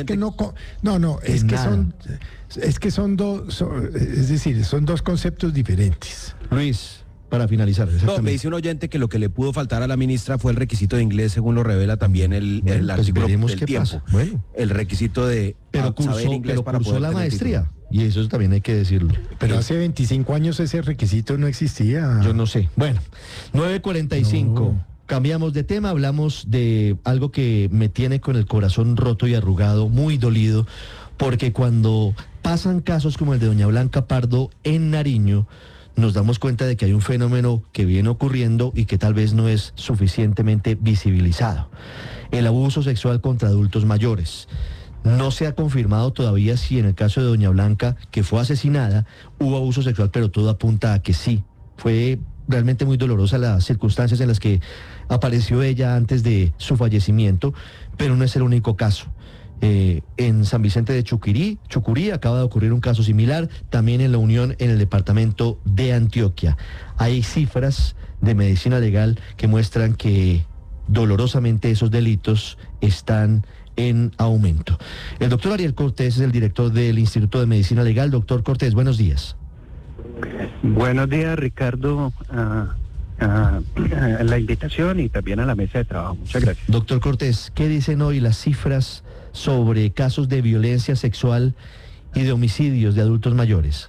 Es que son dos. Es decir, son dos conceptos diferentes. Luis, para finalizar. No, me dice un oyente que lo que le pudo faltar a la ministra fue el requisito de inglés, según lo revela también el artículo del Tiempo. Bueno. El requisito de saber inglés para cursó poder la tener maestría. Y eso también hay que decirlo. Pero hace 25 años ese requisito no existía. Yo no sé. Bueno, 9:45. No. Cambiamos de tema, hablamos de algo que me tiene con el corazón roto y arrugado, muy dolido, porque cuando pasan casos como el de doña Blanca Pardo en Nariño, nos damos cuenta de que hay un fenómeno que viene ocurriendo y que tal vez no es suficientemente visibilizado. El abuso sexual contra adultos mayores. No se ha confirmado todavía si en el caso de doña Blanca, que fue asesinada, hubo abuso sexual, pero todo apunta a que sí. Fue realmente muy dolorosa las circunstancias en las que apareció ella antes de su fallecimiento, pero no es el único caso. En San Vicente de Chucurí acaba de ocurrir un caso similar, también en La Unión, en el departamento de Antioquia. Hay cifras de Medicina Legal que muestran que dolorosamente esos delitos están en aumento. El doctor Ariel Cortés es el director del Instituto de Medicina Legal. Doctor Cortés, buenos días. Buenos días, Ricardo, a la invitación y también a la mesa de trabajo. Muchas gracias. Doctor Cortés, ¿qué dicen hoy las cifras sobre casos de violencia sexual y de homicidios de adultos mayores?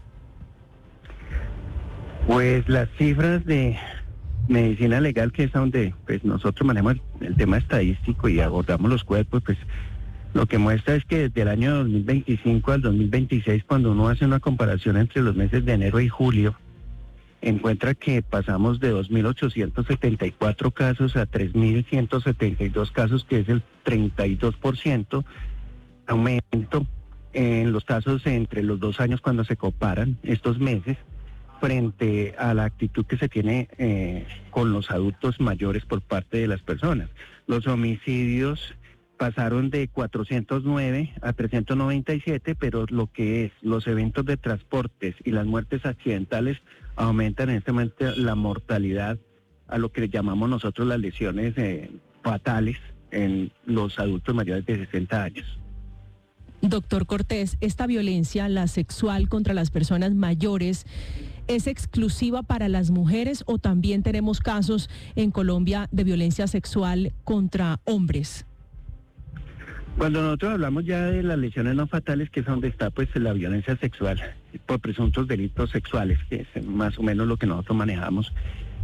Pues las cifras de Medicina Legal, que es donde pues nosotros manejamos el tema estadístico y abordamos los cuerpos, pues lo que muestra es que desde el año 2025 al 2026, cuando uno hace una comparación entre los meses de enero y julio, encuentra que pasamos de 2.874 casos a 3.172 casos, que es el 32% aumento en los casos entre los 2 años cuando se comparan estos meses, frente a la actitud que se tiene con los adultos mayores por parte de las personas. Los homicidios pasaron de 409 a 397, pero lo que es los eventos de transportes y las muertes accidentales aumentan en este momento la mortalidad a lo que llamamos nosotros las lesiones fatales en los adultos mayores de 60 años. Doctor Cortés, ¿esta violencia, la sexual contra las personas mayores, es exclusiva para las mujeres o también tenemos casos en Colombia de violencia sexual contra hombres? Cuando nosotros hablamos ya de las lesiones no fatales, que es donde está pues la violencia sexual por presuntos delitos sexuales, que es más o menos lo que nosotros manejamos,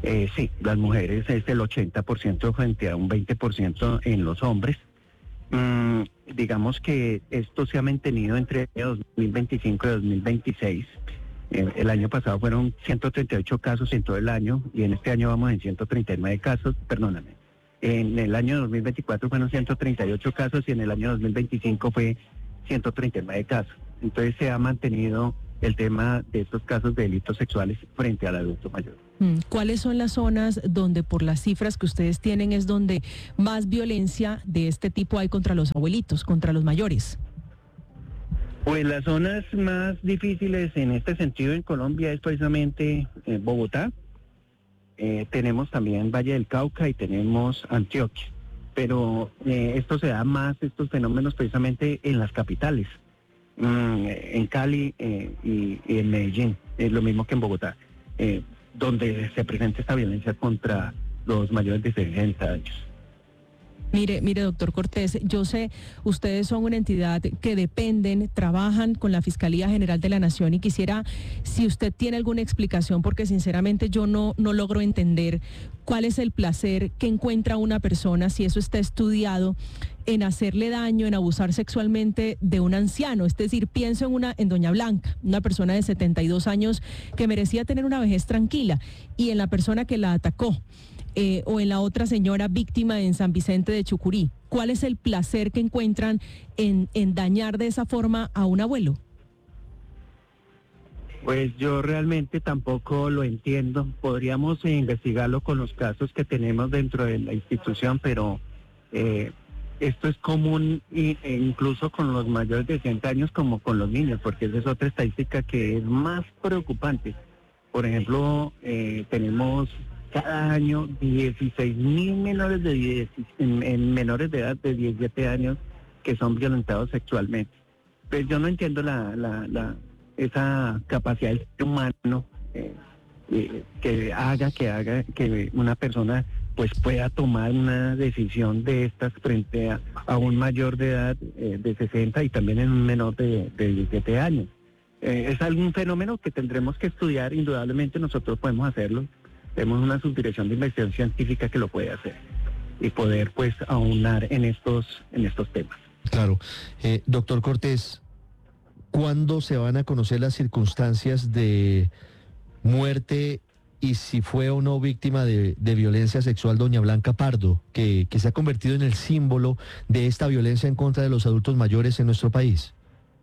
Sí, las mujeres es el 80% frente a un 20% en los hombres. Digamos que esto se ha mantenido entre 2025 y 2026. El año pasado fueron 138 casos en todo el año y en este año vamos en 139 casos, perdóname. En el año 2024 fueron 138 casos y en el año 2025 fue 139 casos. Entonces se ha mantenido el tema de estos casos de delitos sexuales frente al adulto mayor. ¿Cuáles son las zonas donde, por las cifras que ustedes tienen, es donde más violencia de este tipo hay contra los abuelitos, contra los mayores? Pues las zonas más difíciles en este sentido en Colombia es precisamente Bogotá. Tenemos también Valle del Cauca y tenemos Antioquia. Pero esto se da más, estos fenómenos precisamente en las capitales. En Cali y en Medellín, es lo mismo que en Bogotá, donde se presenta esta violencia contra los mayores de 60 años. Mire, doctor Cortés, yo sé, ustedes son una entidad que dependen, trabajan con la Fiscalía General de la Nación y quisiera, si usted tiene alguna explicación, porque sinceramente yo no logro entender cuál es el placer que encuentra una persona, si eso está estudiado, en hacerle daño, en abusar sexualmente de un anciano. Es decir, pienso en doña Blanca, una persona de 72 años que merecía tener una vejez tranquila, y en la persona que la atacó. O en la otra señora víctima en San Vicente de Chucurí. ¿Cuál es el placer que encuentran en dañar de esa forma a un abuelo? Pues yo realmente tampoco lo entiendo. Podríamos investigarlo con los casos que tenemos dentro de la institución, pero esto es común incluso con los mayores de 60 años como con los niños, porque esa es otra estadística que es más preocupante. Por ejemplo, tenemos cada año 16.000 menores menores de edad de 17 años que son violentados sexualmente. Pues yo no entiendo esa capacidad del ser humano que haga que una persona pues pueda tomar una decisión de estas frente a un mayor de edad de 60 y también en un menor de 17 años. Es algún fenómeno que tendremos que estudiar, indudablemente nosotros podemos hacerlo. Tenemos una subdirección de investigación científica que lo puede hacer y poder pues aunar en estos temas. Claro. Doctor Cortés, ¿cuándo se van a conocer las circunstancias de muerte y si fue o no víctima de violencia sexual doña Blanca Pardo, que se ha convertido en el símbolo de esta violencia en contra de los adultos mayores en nuestro país?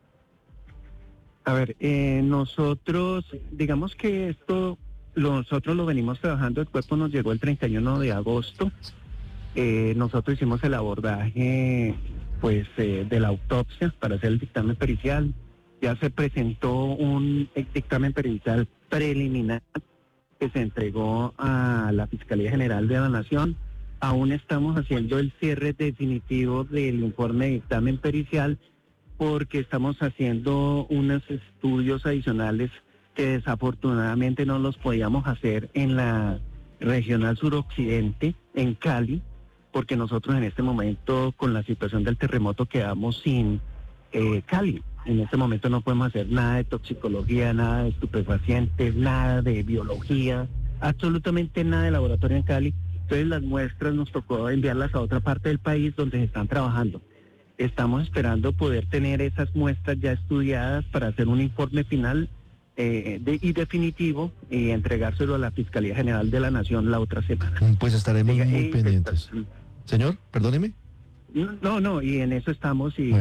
A ver, nosotros, digamos que nosotros lo venimos trabajando, el cuerpo nos llegó el 31 de agosto, nosotros hicimos el abordaje pues de la autopsia para hacer el dictamen pericial, ya se presentó un dictamen pericial preliminar que se entregó a la Fiscalía General de la Nación, aún estamos haciendo el cierre definitivo del informe de dictamen pericial porque estamos haciendo unos estudios adicionales que desafortunadamente no los podíamos hacer en la regional suroccidente, en Cali, porque nosotros en este momento con la situación del terremoto quedamos sin Cali. En este momento no podemos hacer nada de toxicología, nada de estupefacientes, nada de biología, absolutamente nada de laboratorio en Cali. Entonces las muestras nos tocó enviarlas a otra parte del país donde se están trabajando. Estamos esperando poder tener esas muestras ya estudiadas para hacer un informe final y definitivo y entregárselo a la Fiscalía General de la Nación la otra semana. Pues estaremos muy pendientes. Señor, perdóneme. No, y en eso estamos y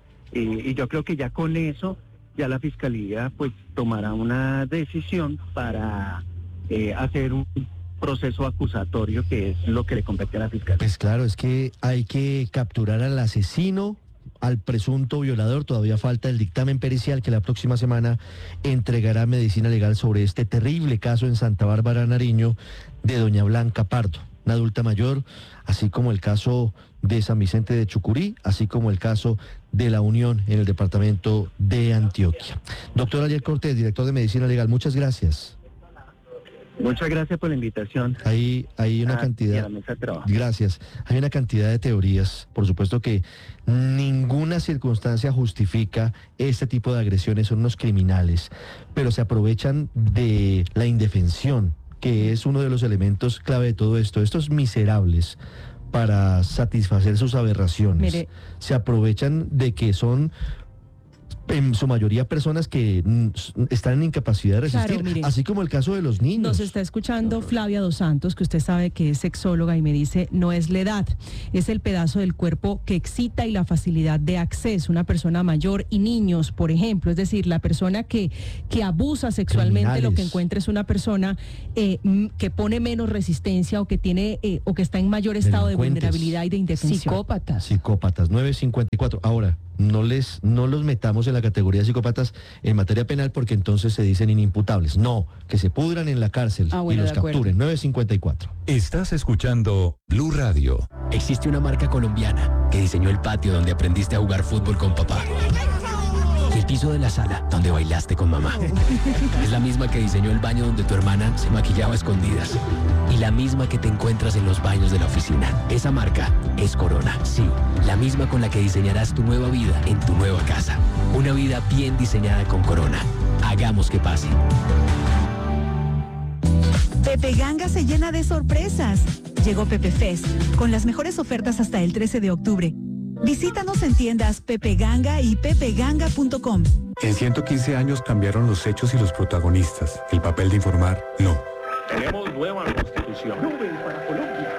yo creo que ya con eso ya la Fiscalía pues tomará una decisión para hacer un proceso acusatorio, que es lo que le compete a la Fiscalía. Pues claro, es que hay que capturar al asesino, al presunto violador. Todavía falta el dictamen pericial que la próxima semana entregará Medicina Legal sobre este terrible caso en Santa Bárbara, Nariño, de doña Blanca Pardo, una adulta mayor, así como el caso de San Vicente de Chucurí, así como el caso de La Unión en el departamento de Antioquia. Doctor Ariel Cortés, director de Medicina Legal, muchas gracias. Muchas gracias por la invitación. Hay una cantidad. Gracias. Hay una cantidad de teorías. Por supuesto que ninguna circunstancia justifica este tipo de agresiones, son unos criminales, pero se aprovechan de la indefensión que es uno de los elementos clave de todo esto. Estos miserables, para satisfacer sus aberraciones, se aprovechan de que son en su mayoría personas que están en incapacidad de resistir, claro, así como el caso de los niños. Nos está escuchando Flavia Dos Santos, que usted sabe que es sexóloga, y me dice, no es la edad, es el pedazo del cuerpo que excita y la facilidad de acceso. Una persona mayor y niños, por ejemplo, es decir, la persona que abusa sexualmente, lo que encuentra es una persona que pone menos resistencia o que tiene o que está en mayor estado de vulnerabilidad y de indefensión. Psicópatas, 954. Ahora, no los metamos en la categoría de psicópatas en materia penal, porque entonces se dicen inimputables. No, que se pudran en la cárcel y los capturen. 954. Estás escuchando Blue Radio. Existe una marca colombiana que diseñó el patio donde aprendiste a jugar fútbol con papá. Y el piso de la sala donde bailaste con mamá. Es la misma que diseñó el baño donde tu hermana se maquillaba a escondidas. Y la misma que te encuentras en los baños de la oficina. Esa marca es Corona. Sí, la misma con la que diseñarás tu nueva vida en tu nueva casa. Una vida bien diseñada con Corona. Hagamos que pase. Pepe Ganga se llena de sorpresas. Llegó Pepe Fest, con las mejores ofertas hasta el 13 de octubre. Visítanos en tiendas Pepe Ganga y pepeganga.com. En 115 años cambiaron los hechos y los protagonistas. El papel de informar, no. Tenemos nueva constitución. Nobel para Colombia.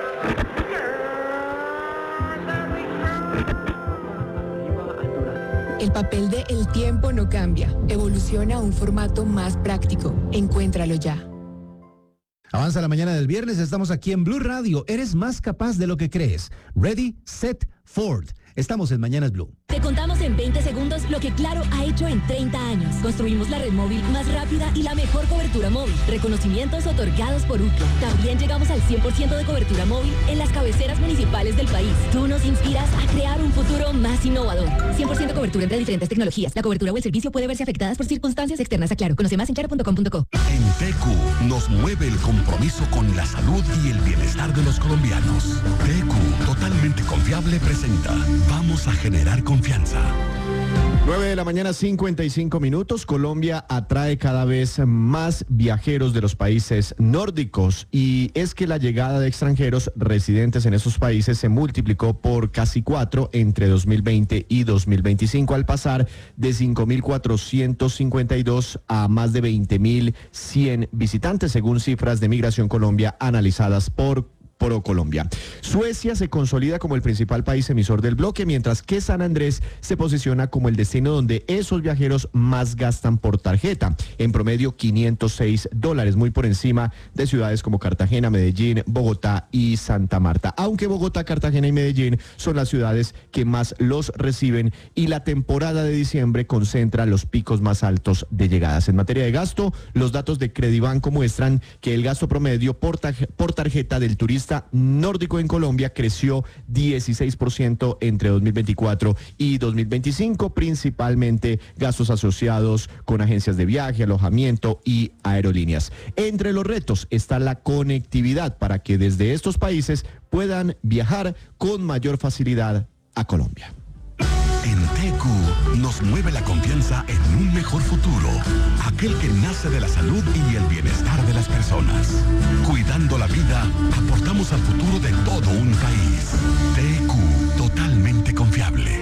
El papel de El Tiempo no cambia. Evoluciona a un formato más práctico. Encuéntralo ya. Avanza la mañana del viernes, estamos aquí en Blue Radio. Eres más capaz de lo que crees. Ready, set, Ford. Estamos en Mañanas Blue. Te contamos en 20 segundos lo que Claro ha hecho en 30 años. Construimos la red móvil más rápida y la mejor cobertura móvil. Reconocimientos otorgados por UCLA. También llegamos al 100% de cobertura móvil en las cabeceras municipales del país. Tú nos inspiras a crear un futuro más innovador. 100% cobertura entre diferentes tecnologías. La cobertura o el servicio puede verse afectadas por circunstancias externas a Claro. Conoce más en claro.com.co. En TQ nos mueve el compromiso con la salud y el bienestar de los colombianos. TQ, totalmente confiable, presenta Vamos a generar confianza. 9 de la mañana, 55 minutos. Colombia atrae cada vez más viajeros de los países nórdicos, y es que la llegada de extranjeros residentes en esos países se multiplicó por casi 4 entre 2020 y 2025, al pasar de 5.452 a más de 20.100 visitantes, según cifras de Migración Colombia analizadas por ProColombia. Suecia se consolida como el principal país emisor del bloque, mientras que San Andrés se posiciona como el destino donde esos viajeros más gastan por tarjeta, en promedio $506, muy por encima de ciudades como Cartagena, Medellín, Bogotá y Santa Marta, aunque Bogotá, Cartagena y Medellín son las ciudades que más los reciben, y la temporada de diciembre concentra los picos más altos de llegadas. En materia de gasto, los datos de Credibanco muestran que el gasto promedio por tarjeta del turista nórdico en Colombia creció 16% entre 2024 y 2025, principalmente gastos asociados con agencias de viaje, alojamiento y aerolíneas. Entre los retos está la conectividad para que desde estos países puedan viajar con mayor facilidad a Colombia. En TQ nos mueve la confianza en un mejor futuro, aquel que nace de la salud y el bienestar de las personas. Cuidando la vida, aportamos al futuro de todo un país. TQ, totalmente confiable.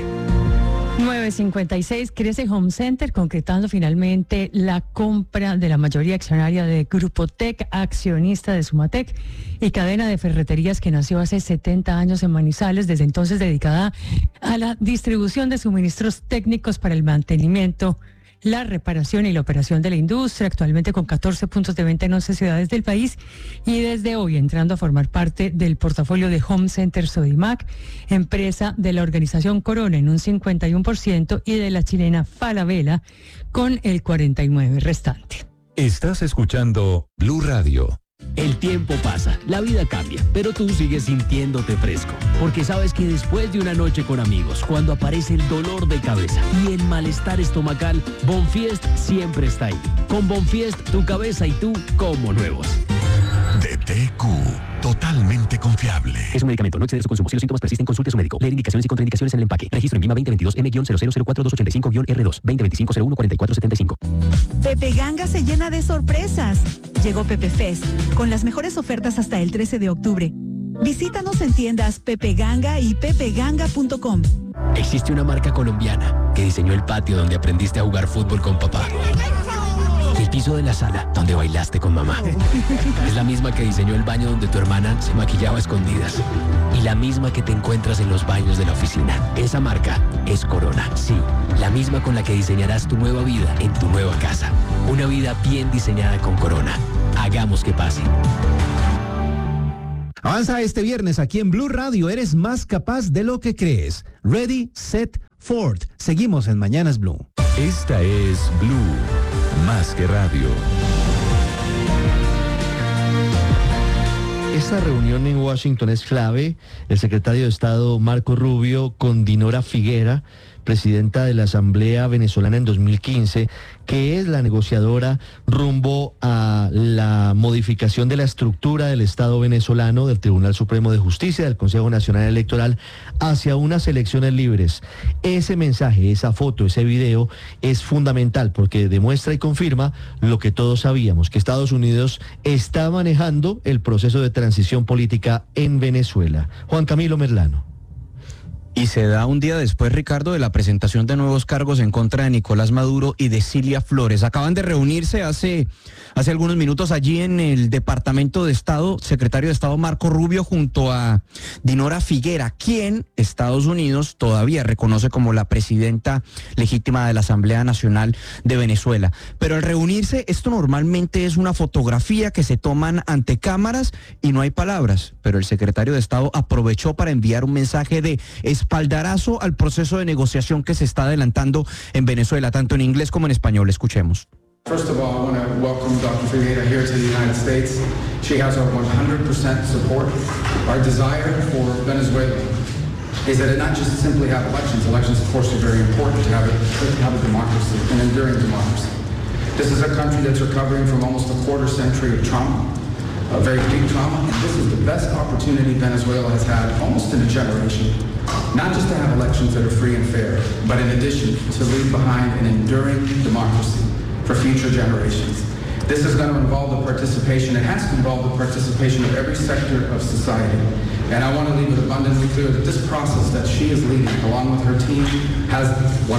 956, crece Home Center, concretando finalmente la compra de la mayoría accionaria de Grupo Tec, accionista de Sumatec y cadena de ferreterías que nació hace 70 años en Manizales, desde entonces dedicada a la distribución de suministros técnicos para el mantenimiento, la reparación y la operación de la industria, actualmente con 14 puntos de venta en 11 ciudades del país, y desde hoy entrando a formar parte del portafolio de Home Center Sodimac, empresa de la organización Corona en un 51% y de la chilena Falabella con el 49% restante. Estás escuchando Blue Radio. El tiempo pasa, la vida cambia, pero tú sigues sintiéndote fresco, porque sabes que después de una noche con amigos, cuando aparece el dolor de cabeza y el malestar estomacal, Bonfiest siempre está ahí. Con Bonfiest, tu cabeza y tú como nuevos. De TQ. totalmente confiable. Es un medicamento, no excede su consumo. Si los síntomas persisten, consulte a su médico. Leer indicaciones y contraindicaciones en el empaque. Registro en INVIMA 2022 M-0004285-R2 2025-014475. Pepe Ganga se llena de sorpresas. Llegó Pepe Fest con las mejores ofertas hasta el 13 de octubre. Visítanos en tiendas Pepe Ganga y pepeganga.com. Existe una marca colombiana que diseñó el patio donde aprendiste a jugar fútbol con papá. Y el piso de la sala donde bailaste con mamá. Es la misma que diseñó el baño donde tu hermana se maquillaba a escondidas. Y la misma que te encuentras en los baños de la oficina. Esa marca es Corona. Sí, la misma con la que diseñarás tu nueva vida en tu nueva casa. Una vida bien diseñada con Corona. Hagamos que pase. Avanza este viernes aquí en Blue Radio. Eres más capaz de lo que crees. Ready, Set, Ford. Seguimos en Mañanas Blue. Esta es Blue, más que radio. Esta reunión en Washington es clave. El secretario de Estado Marco Rubio con Dinora Figuera, presidenta de la Asamblea Venezolana en 2015, que es la negociadora rumbo a la modificación de la estructura del Estado venezolano, del Tribunal Supremo de Justicia, del Consejo Nacional Electoral, hacia unas elecciones libres. Ese mensaje, esa foto, ese video es fundamental porque demuestra y confirma lo que todos sabíamos, que Estados Unidos está manejando el proceso de transición política en Venezuela. Juan Camilo Merlano. Y se da un día después, Ricardo, de la presentación de nuevos cargos en contra de Nicolás Maduro y de Cilia Flores. Acaban de reunirse hace algunos minutos allí en el Departamento de Estado, secretario de Estado Marco Rubio junto a Dinora Figuera, quien Estados Unidos todavía reconoce como la presidenta legítima de la Asamblea Nacional de Venezuela. Pero al reunirse, esto normalmente es una fotografía que se toman ante cámaras y no hay palabras. Pero el secretario de Estado aprovechó para enviar un mensaje de espaldarazo al proceso de negociación que se está adelantando en Venezuela, tanto en inglés como en español. Escuchemos. First of all, I want to welcome Dr. Figueira here to the United States. She has our 100% support. Our desire for Venezuela is that it not just simply have elections. Elections, of course, are very important to have a democracy, an enduring democracy. This is a country that's recovering from almost a quarter century of trauma, a very deep trauma, and this is the best opportunity Venezuela has had almost in a generation, not just to have elections that are free and fair, but in addition to leave behind an enduring democracy for future generations. This is going to involve the participation, it has to involve the participation of every sector of society. And I want to leave it abundantly clear that this process that she is leading, along with her team, has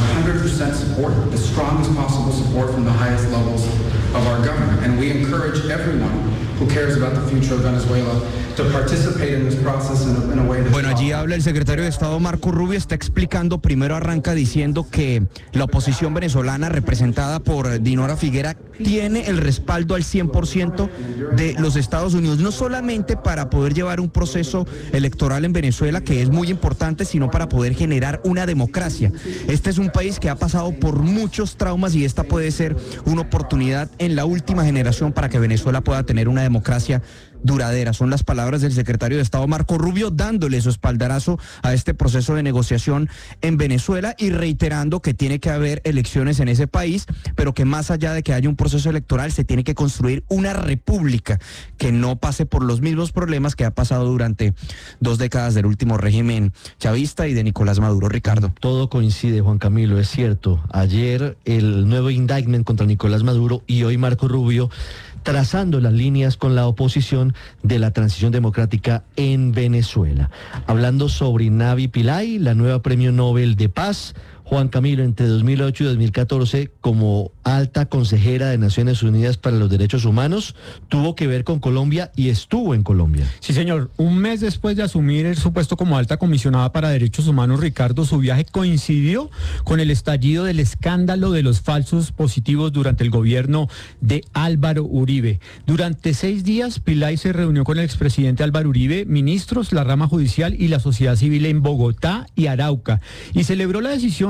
100% support, the strongest possible support from the highest levels of our government. And we encourage everyone who cares about the future of Venezuela to participate in this process in a way that's Bueno, allí habla el secretario de Estado Marco Rubio, está explicando, primero arranca diciendo que la oposición venezolana representada por Dinora Figuera tiene el respaldo al 100% de los Estados Unidos, no solamente para poder llevar un proceso electoral en Venezuela, que es muy importante, sino para poder generar una democracia. Este es un país que ha pasado por muchos traumas y esta puede ser una oportunidad en la última generación para que Venezuela pueda tener una democracia duradera. Son las palabras del secretario de Estado Marco Rubio dándole su espaldarazo a este proceso de negociación en Venezuela y reiterando que tiene que haber elecciones en ese país, pero que más allá de que haya un proceso electoral se tiene que construir una república que no pase por los mismos problemas que ha pasado durante 2 décadas del último régimen chavista y de Nicolás Maduro. Ricardo. Todo coincide, Juan Camilo, es cierto. Ayer el nuevo indictment contra Nicolás Maduro y hoy Marco Rubio trazando las líneas con la oposición de la transición democrática en Venezuela. Hablando sobre Navi Pillay, la nueva Premio Nobel de Paz. Juan Camilo, entre 2008 y 2014, como alta consejera de Naciones Unidas para los Derechos Humanos, tuvo que ver con Colombia y estuvo en Colombia. Sí, señor. Un mes después de asumir su puesto como alta comisionada para Derechos Humanos, Ricardo, su viaje coincidió con el estallido del escándalo de los falsos positivos durante el gobierno de Álvaro Uribe. Durante 6 días, Pillay se reunió con el expresidente Álvaro Uribe, ministros, la rama judicial y la sociedad civil en Bogotá y Arauca, y celebró la decisión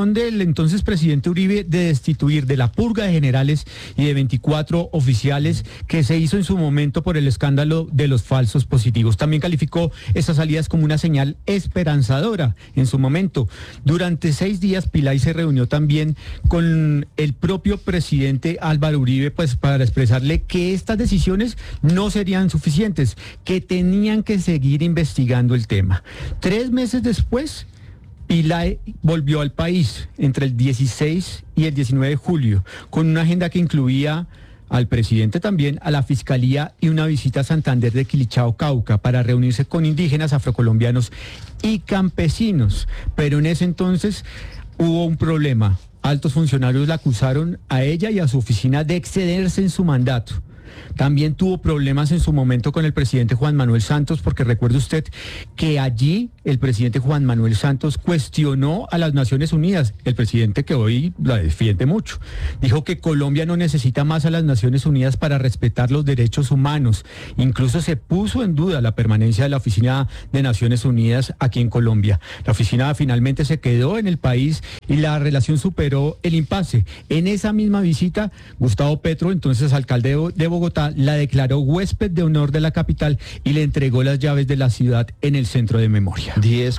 decisión del entonces presidente Uribe de destituir de la purga de generales y de 24 oficiales que se hizo en su momento por el escándalo de los falsos positivos. También calificó esas salidas como una señal esperanzadora en su momento. Durante 6 días Pillay se reunió también con el propio presidente Álvaro Uribe, pues para expresarle que estas decisiones no serían suficientes, que tenían que seguir investigando el tema. 3 meses después, Pillay volvió al país entre el 16 y el 19 de julio, con una agenda que incluía al presidente también, a la Fiscalía y una visita a Santander de Quilichao, Cauca, para reunirse con indígenas, afrocolombianos y campesinos. Pero en ese entonces hubo un problema. Altos funcionarios la acusaron a ella y a su oficina de excederse en su mandato. También tuvo problemas en su momento con el presidente Juan Manuel Santos, porque recuerde usted que allí el presidente Juan Manuel Santos cuestionó a las Naciones Unidas, el presidente que hoy la defiende mucho. Dijo que Colombia no necesita más a las Naciones Unidas para respetar los derechos humanos. Incluso se puso en duda la permanencia de la Oficina de Naciones Unidas aquí en Colombia. La oficina finalmente se quedó en el país y la relación superó el impasse. En esa misma visita, Gustavo Petro, entonces alcalde de Bogotá, la declaró huésped de honor de la capital y le entregó las llaves de la ciudad en el centro de memoria.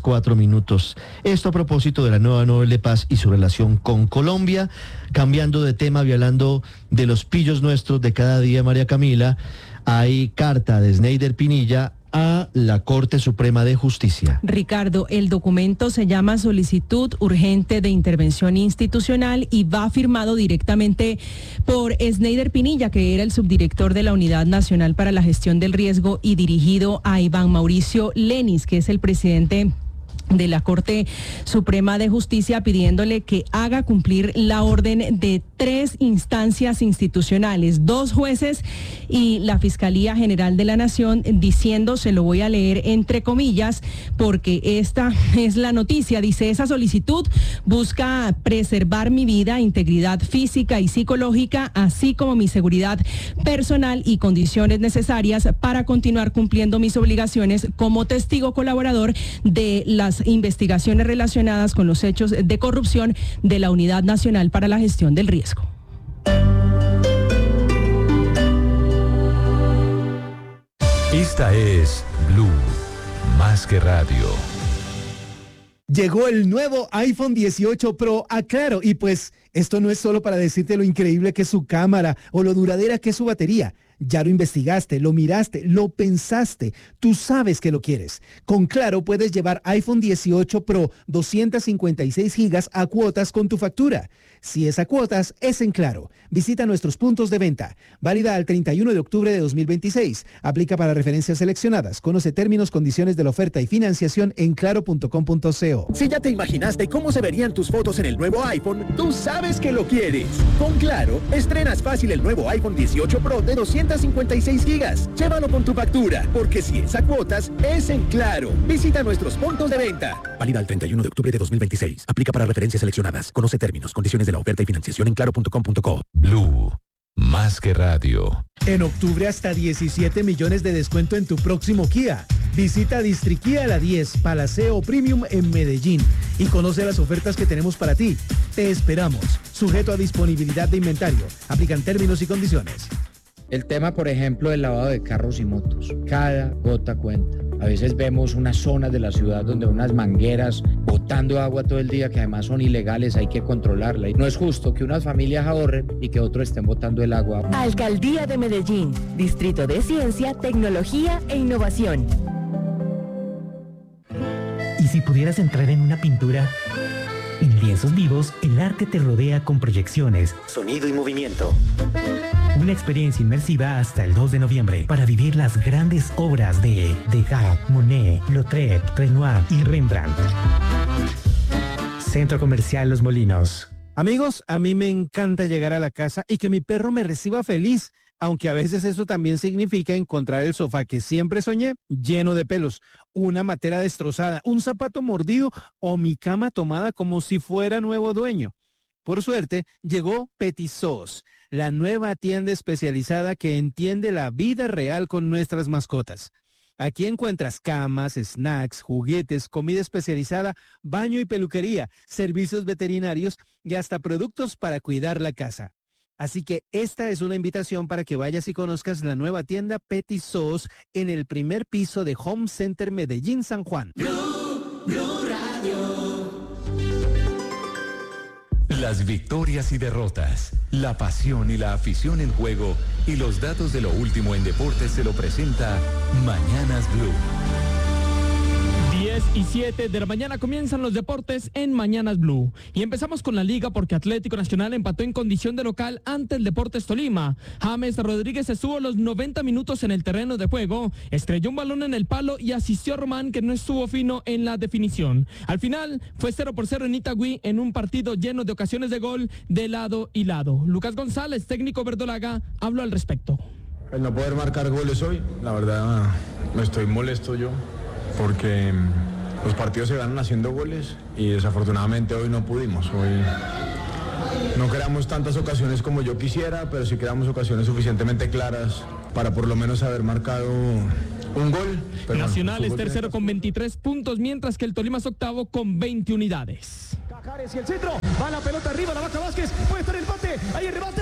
10:04. Esto a propósito de la nueva Nobel de Paz y su relación con Colombia. Cambiando de tema y hablando de los pillos nuestros de cada día, María Camila, hay carta de Sneider Pinilla a la Corte Suprema de Justicia. Ricardo, el documento se llama Solicitud Urgente de Intervención Institucional y va firmado directamente por Sneider Pinilla, que era el subdirector de la Unidad Nacional para la Gestión del Riesgo, y dirigido a Iván Mauricio Lenis, que es el presidente de la Corte Suprema de Justicia, pidiéndole que haga cumplir la orden de 3 instancias institucionales, 2 jueces y la Fiscalía General de la Nación, diciendo, se lo voy a leer entre comillas, porque esta es la noticia, dice: esa solicitud busca preservar mi vida, integridad física y psicológica, así como mi seguridad personal y condiciones necesarias para continuar cumpliendo mis obligaciones como testigo colaborador de las investigaciones relacionadas con los hechos de corrupción de la Unidad Nacional para la Gestión del Riesgo. Esta es Blue, más que radio. Llegó el nuevo iPhone 18 Pro a Claro y pues esto no es solo para decirte lo increíble que es su cámara o lo duradera que es su batería. Ya lo investigaste, lo miraste, lo pensaste, tú sabes que lo quieres. Con Claro puedes llevar iPhone 18 Pro 256 gigas a cuotas con tu factura. Si es a cuotas, es en Claro. Visita nuestros puntos de venta. Válida al 31 de octubre de 2026. Aplica para referencias seleccionadas. Conoce términos, condiciones de la oferta y financiación en claro.com.co. Si ya te imaginaste cómo se verían tus fotos en el nuevo iPhone, tú sabes que lo quieres. Con Claro, estrenas fácil el nuevo iPhone 18 Pro de 256 gigas. Llévalo con tu factura, porque si es a cuotas, es en Claro. Visita nuestros puntos de venta. Válida al 31 de octubre de 2026. Aplica para referencias seleccionadas. Conoce términos, condiciones de la oferta y financiación en claro.com.co. Blue, más que radio. En octubre hasta 17 millones de descuento en tu próximo Kia. Visita Distriquía La 10, Palaceo Premium en Medellín y conoce las ofertas que tenemos para ti. Te esperamos. Sujeto a disponibilidad de inventario. Aplican términos y condiciones. El tema, por ejemplo, del lavado de carros y motos. Cada gota cuenta. A veces vemos unas zonas de la ciudad donde unas mangueras botando agua todo el día, que además son ilegales, hay que controlarla. Y no es justo que unas familias ahorren y que otros estén botando el agua. Alcaldía de Medellín, Distrito de Ciencia, Tecnología e Innovación. ¿Y si pudieras entrar en una pintura? En lienzos vivos, el arte te rodea con proyecciones, sonido y movimiento. Una experiencia inmersiva hasta el 2 de noviembre para vivir las grandes obras de Degas, Monet, Lautrec, Renoir y Rembrandt. Centro Comercial Los Molinos. Amigos, a mí me encanta llegar a la casa y que mi perro me reciba feliz, aunque a veces eso también significa encontrar el sofá que siempre soñé lleno de pelos, una matera destrozada, un zapato mordido o mi cama tomada como si fuera nuevo dueño. Por suerte, llegó Petit Sos, la nueva tienda especializada que entiende la vida real con nuestras mascotas. Aquí encuentras camas, snacks, juguetes, comida especializada, baño y peluquería, servicios veterinarios y hasta productos para cuidar la casa. Así que esta es una invitación para que vayas y conozcas la nueva tienda Petit Sos en el primer piso de Home Center Medellín San Juan. Blue Radio. Las victorias y derrotas, la pasión y la afición en juego y los datos de lo último en deportes se lo presenta Mañanas Blue. 10:07 de la mañana comienzan los deportes en Mañanas Blue. Y empezamos con la liga porque Atlético Nacional empató en condición de local ante el Deportes Tolima. James Rodríguez estuvo los 90 minutos en el terreno de juego, estrelló un balón en el palo y asistió a Román, que no estuvo fino en la definición. Al final fue 0-0 en Itagüí en un partido lleno de ocasiones de gol de lado y lado. Lucas González, técnico verdolaga, habló al respecto. El no poder marcar goles hoy, la verdad me estoy molesto yo, porque los partidos se ganan haciendo goles y desafortunadamente hoy no pudimos. Hoy no creamos tantas ocasiones como yo quisiera, pero sí creamos ocasiones suficientemente claras para por lo menos haber marcado un gol. Nacional es tercero con 23 puntos, mientras que el Tolima es octavo con 20 unidades. Cajares y el centro, va la pelota arriba, la Vaca Vázquez, puede estar el empate, ahí el remate.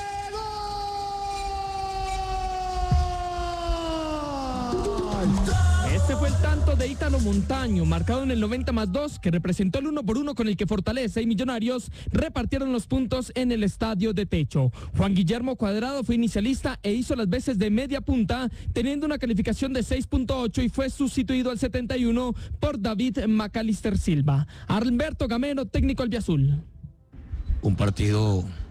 Este fue el tanto de Ítalo Montaño, marcado en el 90+2, que representó el 1-1 con el que Fortaleza y Millonarios repartieron los puntos en el estadio de techo. Juan Guillermo Cuadrado fue inicialista e hizo las veces de media punta, teniendo una calificación de 6.8 y fue sustituido al 71 por David Macalister Silva. Alberto Gamero, técnico albiazul. Un partido